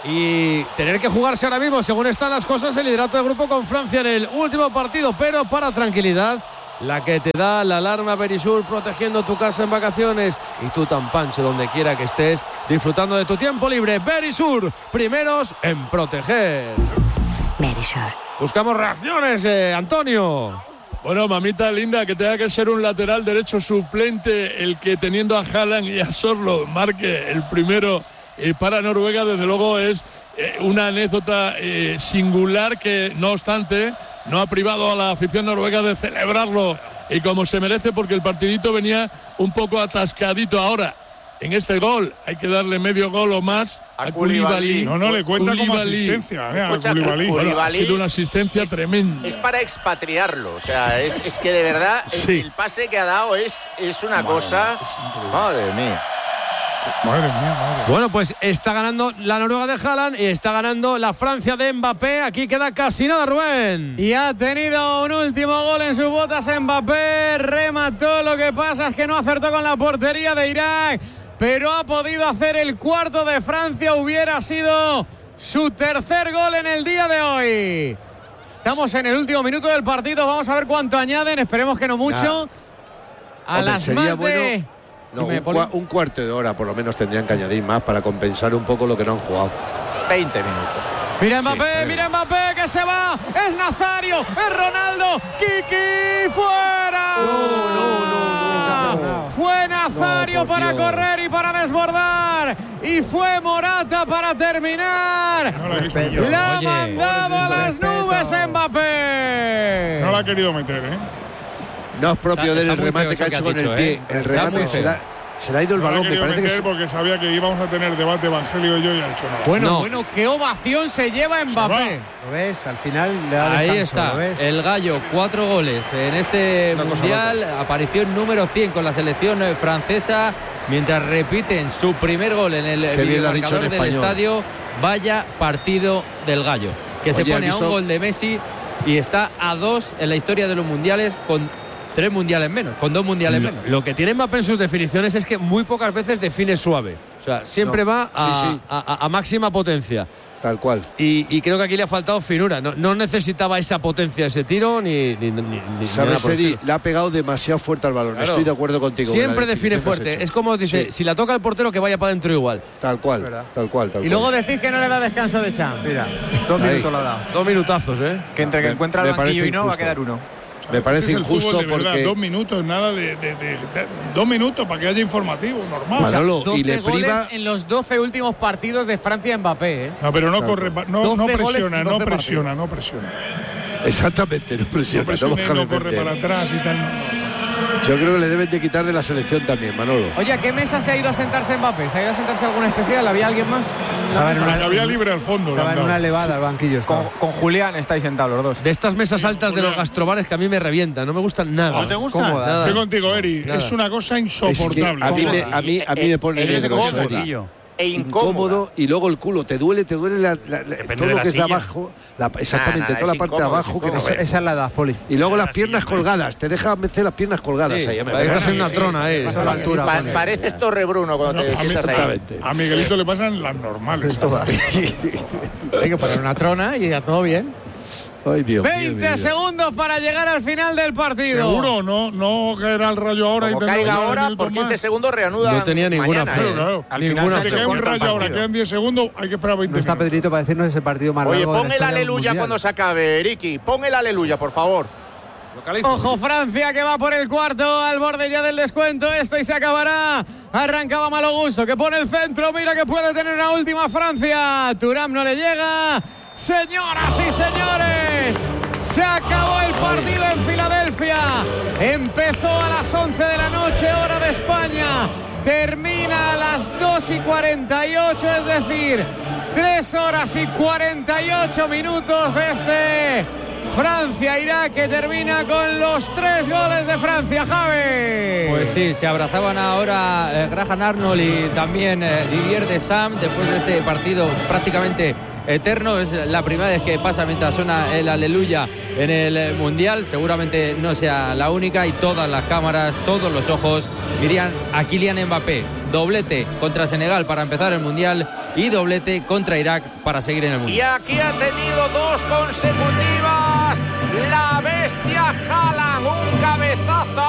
y tener que jugarse ahora mismo, según están las cosas, el liderato del grupo con Francia en el último partido, pero para tranquilidad, la que te da la alarma Berisur, protegiendo tu casa en vacaciones y tú tan pancho donde quiera que estés, disfrutando de tu tiempo libre. Berisur, primeros en proteger. Berisur. Buscamos reacciones, eh, Antonio. Bueno, mamita linda, que tenga que ser un lateral derecho suplente el que, teniendo a Haaland y a Sorlo, marque el primero eh, para Noruega, desde luego es eh, una anécdota eh, singular que, no obstante, no ha privado a la afición noruega de celebrarlo y como se merece, porque el partidito venía un poco atascadito. Ahora, en este gol hay que darle medio gol o más a, a Koulibaly. No, no, le cuenta como Koulibaly. asistencia. Eh, a Escucha, Koulibaly. Koulibaly Bueno, ha sido una asistencia es, tremenda. Es para expatriarlo, o sea, es, es que de verdad el, Sí. el pase que ha dado es, es una cosa. Madre mía. Madre mía, madre. Bueno, pues está ganando la Noruega de Haaland y está ganando la Francia de Mbappé. Aquí queda casi nada, Rubén. Y ha tenido un último gol en sus botas Mbappé, remató, lo que pasa es que no acertó con la portería de Irak, pero ha podido hacer el cuarto de Francia, hubiera sido su tercer gol en el día de hoy. Estamos en el último minuto del partido, vamos a ver cuánto añaden, esperemos que no mucho. A Hombre, las sería más de... bueno- No, Dime, un, Poli. cua- un cuarto de hora por lo menos tendrían que añadir más para compensar un poco lo que no han jugado. veinte minutos. Mira Mbappé, Sí, mira Mbappé que se va, es Nazario, es Ronaldo, Kiki fuera. Fue Nazario No, por para Dios. correr y para desbordar y fue Morata para terminar. No la quiso meter. La ha Oye, mandado a las nubes Mbappé. No la ha querido meter, ¿eh? No es propio Está- del está muy remate feo que eso ha que hecho has con el dicho, pie. ¿eh? El Está remate muy se feo. la, se le ha ido el No la ha balón. Me querido parece que meter se- porque sabía que íbamos a tener debate Evangelio y yo y ha hecho nada. Bueno, No. bueno, qué ovación se lleva Mbappé. ¿Lo ves? Al final le da Ahí descanso, está, ¿lo ves? el gallo, cuatro goles en este Una cosa mundial, aparición número cien con la selección eh, francesa, mientras repiten su primer gol en el Qué bien lo ha dicho videomarcador en del español. estadio. Vaya partido del gallo, que se Oye, pone a ¿has un visto? gol de Messi y está a dos en la historia de los mundiales, con tres mundiales menos, con dos mundiales Lo, menos. lo que tiene Mbappé en sus definiciones es que muy pocas veces define suave. O sea, siempre No, va a, sí, sí. a- a- a máxima potencia. Tal cual. Y, y creo que aquí le ha faltado finura. No, no necesitaba esa potencia, ese tiro, ni, ni, ni, ni- ni Sabe nada por el Seri, estilo. le ha pegado demasiado fuerte al balón. Claro. Estoy de acuerdo contigo. Siempre con la define definición que has fuerte. hecho. Es como dice, Sí. si la toca el portero, que vaya para adentro igual. Tal cual, tal cual, tal Y cual. luego decís que no le da descanso de Champ. Mira, dos Ahí. minutos lo ha dado. Dos minutazos, ¿eh? Que entre que Me- encuentra me el banquillo parece y no, va a injusto. quedar uno. Me parece Ese es el fútbol injusto de verdad, porque dos minutos, nada de, de- de- de- dos minutos para que haya informativo, normal. Manolo, y le doce goles priva. en los doce últimos partidos de Francia Mbappé, ¿eh? No, pero no Claro. corre, pa- no, no doce goles presiona, en no doce presiona, no presiona. Exactamente, no presiona, No presiona y baja no de corre defender. para atrás y tal. no, no. Yo creo que le deben de quitar de la selección también, Manolo. Oye, ¿a qué mesa se ha ido a sentarse Mbappé? ¿Se ha ido a sentarse a alguna especial? ¿Había alguien más? Estaba en una, La había libre al fondo. le estaba han en una dado. elevada al banquillo. Con, estaba. con Julián estáis sentados los dos. De estas mesas Sí, altas de los Julián. gastrobares que a mí me revientan. No me gustan nada. ¿No te gusta? Cómodas. Nada. Estoy contigo, Eri. Nada. Es una cosa Es que insoportable. a mí, me, Cómoda. a mí, a mí me pone Es negro eso, incómoda. Eri. E incómodo. Incómodo y luego el culo. Te duele, te duele la, la- la- Depende todo de lo la que es de silla. abajo. la- exactamente, nada, toda es la parte de incómodo, abajo. es Que no incómodo. sé. Esa es la edad, Poli. Y luego las La piernas silla. colgadas. Te deja meter las piernas colgadas. Sí, ahí, ya me parece que parece. estás en una trona, ¿eh? Pasa la altura, Pa- Poli. pareces Torre Bruno cuando No, te a, mí- sientas ahí. Exactamente. a Miguelito le pasan las normales. Hay que poner una trona y ya todo bien. Ay, Dios mío, veinte Dios mío. segundos para llegar al final del partido. Seguro, no, no caerá el rayo ahora. y Como tendrá caiga diez ahora, minutos por quince más. segundos reanuda. No tenía ninguna mañana, fe. Claro, ¿eh? claro. Al Ninguna final Si se te cae un corta el rayo ahora, partido. quedan diez segundos, hay que esperar veinte No está minutos. Pedrito para decirnos ese partido más Oye, largo de la pon el historia del aleluya Mundial. cuando se acabe, Ricky. Pon el aleluya, por favor. Localizo. Ojo, Francia que va por el cuarto, al borde ya del descuento. Esto y se acabará. Arrancaba Malo Gusto, que pone el centro. Mira que puede tener una última Francia. Thuram no le llega. Señoras y señores, se acabó el partido en Filadelfia. Empezó a las once de la noche, hora de España. Termina a las dos y cuarenta y ocho, es decir, tres horas y cuarenta y ocho minutos de este Francia-Irak, que termina con los tres goles de Francia, Javi. Pues sí, se abrazaban ahora eh, Graham Arnold y también eh, Didier Deschamps después de este partido prácticamente eterno. Es la primera vez que pasa mientras suena el aleluya en el Mundial. Seguramente no sea la única, y todas las cámaras, todos los ojos miran a Kylian Mbappé. Doblete contra Senegal para empezar el Mundial y doblete contra Irak para seguir en el Mundial. Y aquí ha tenido dos consecutivas la bestia Haaland, un cabezazo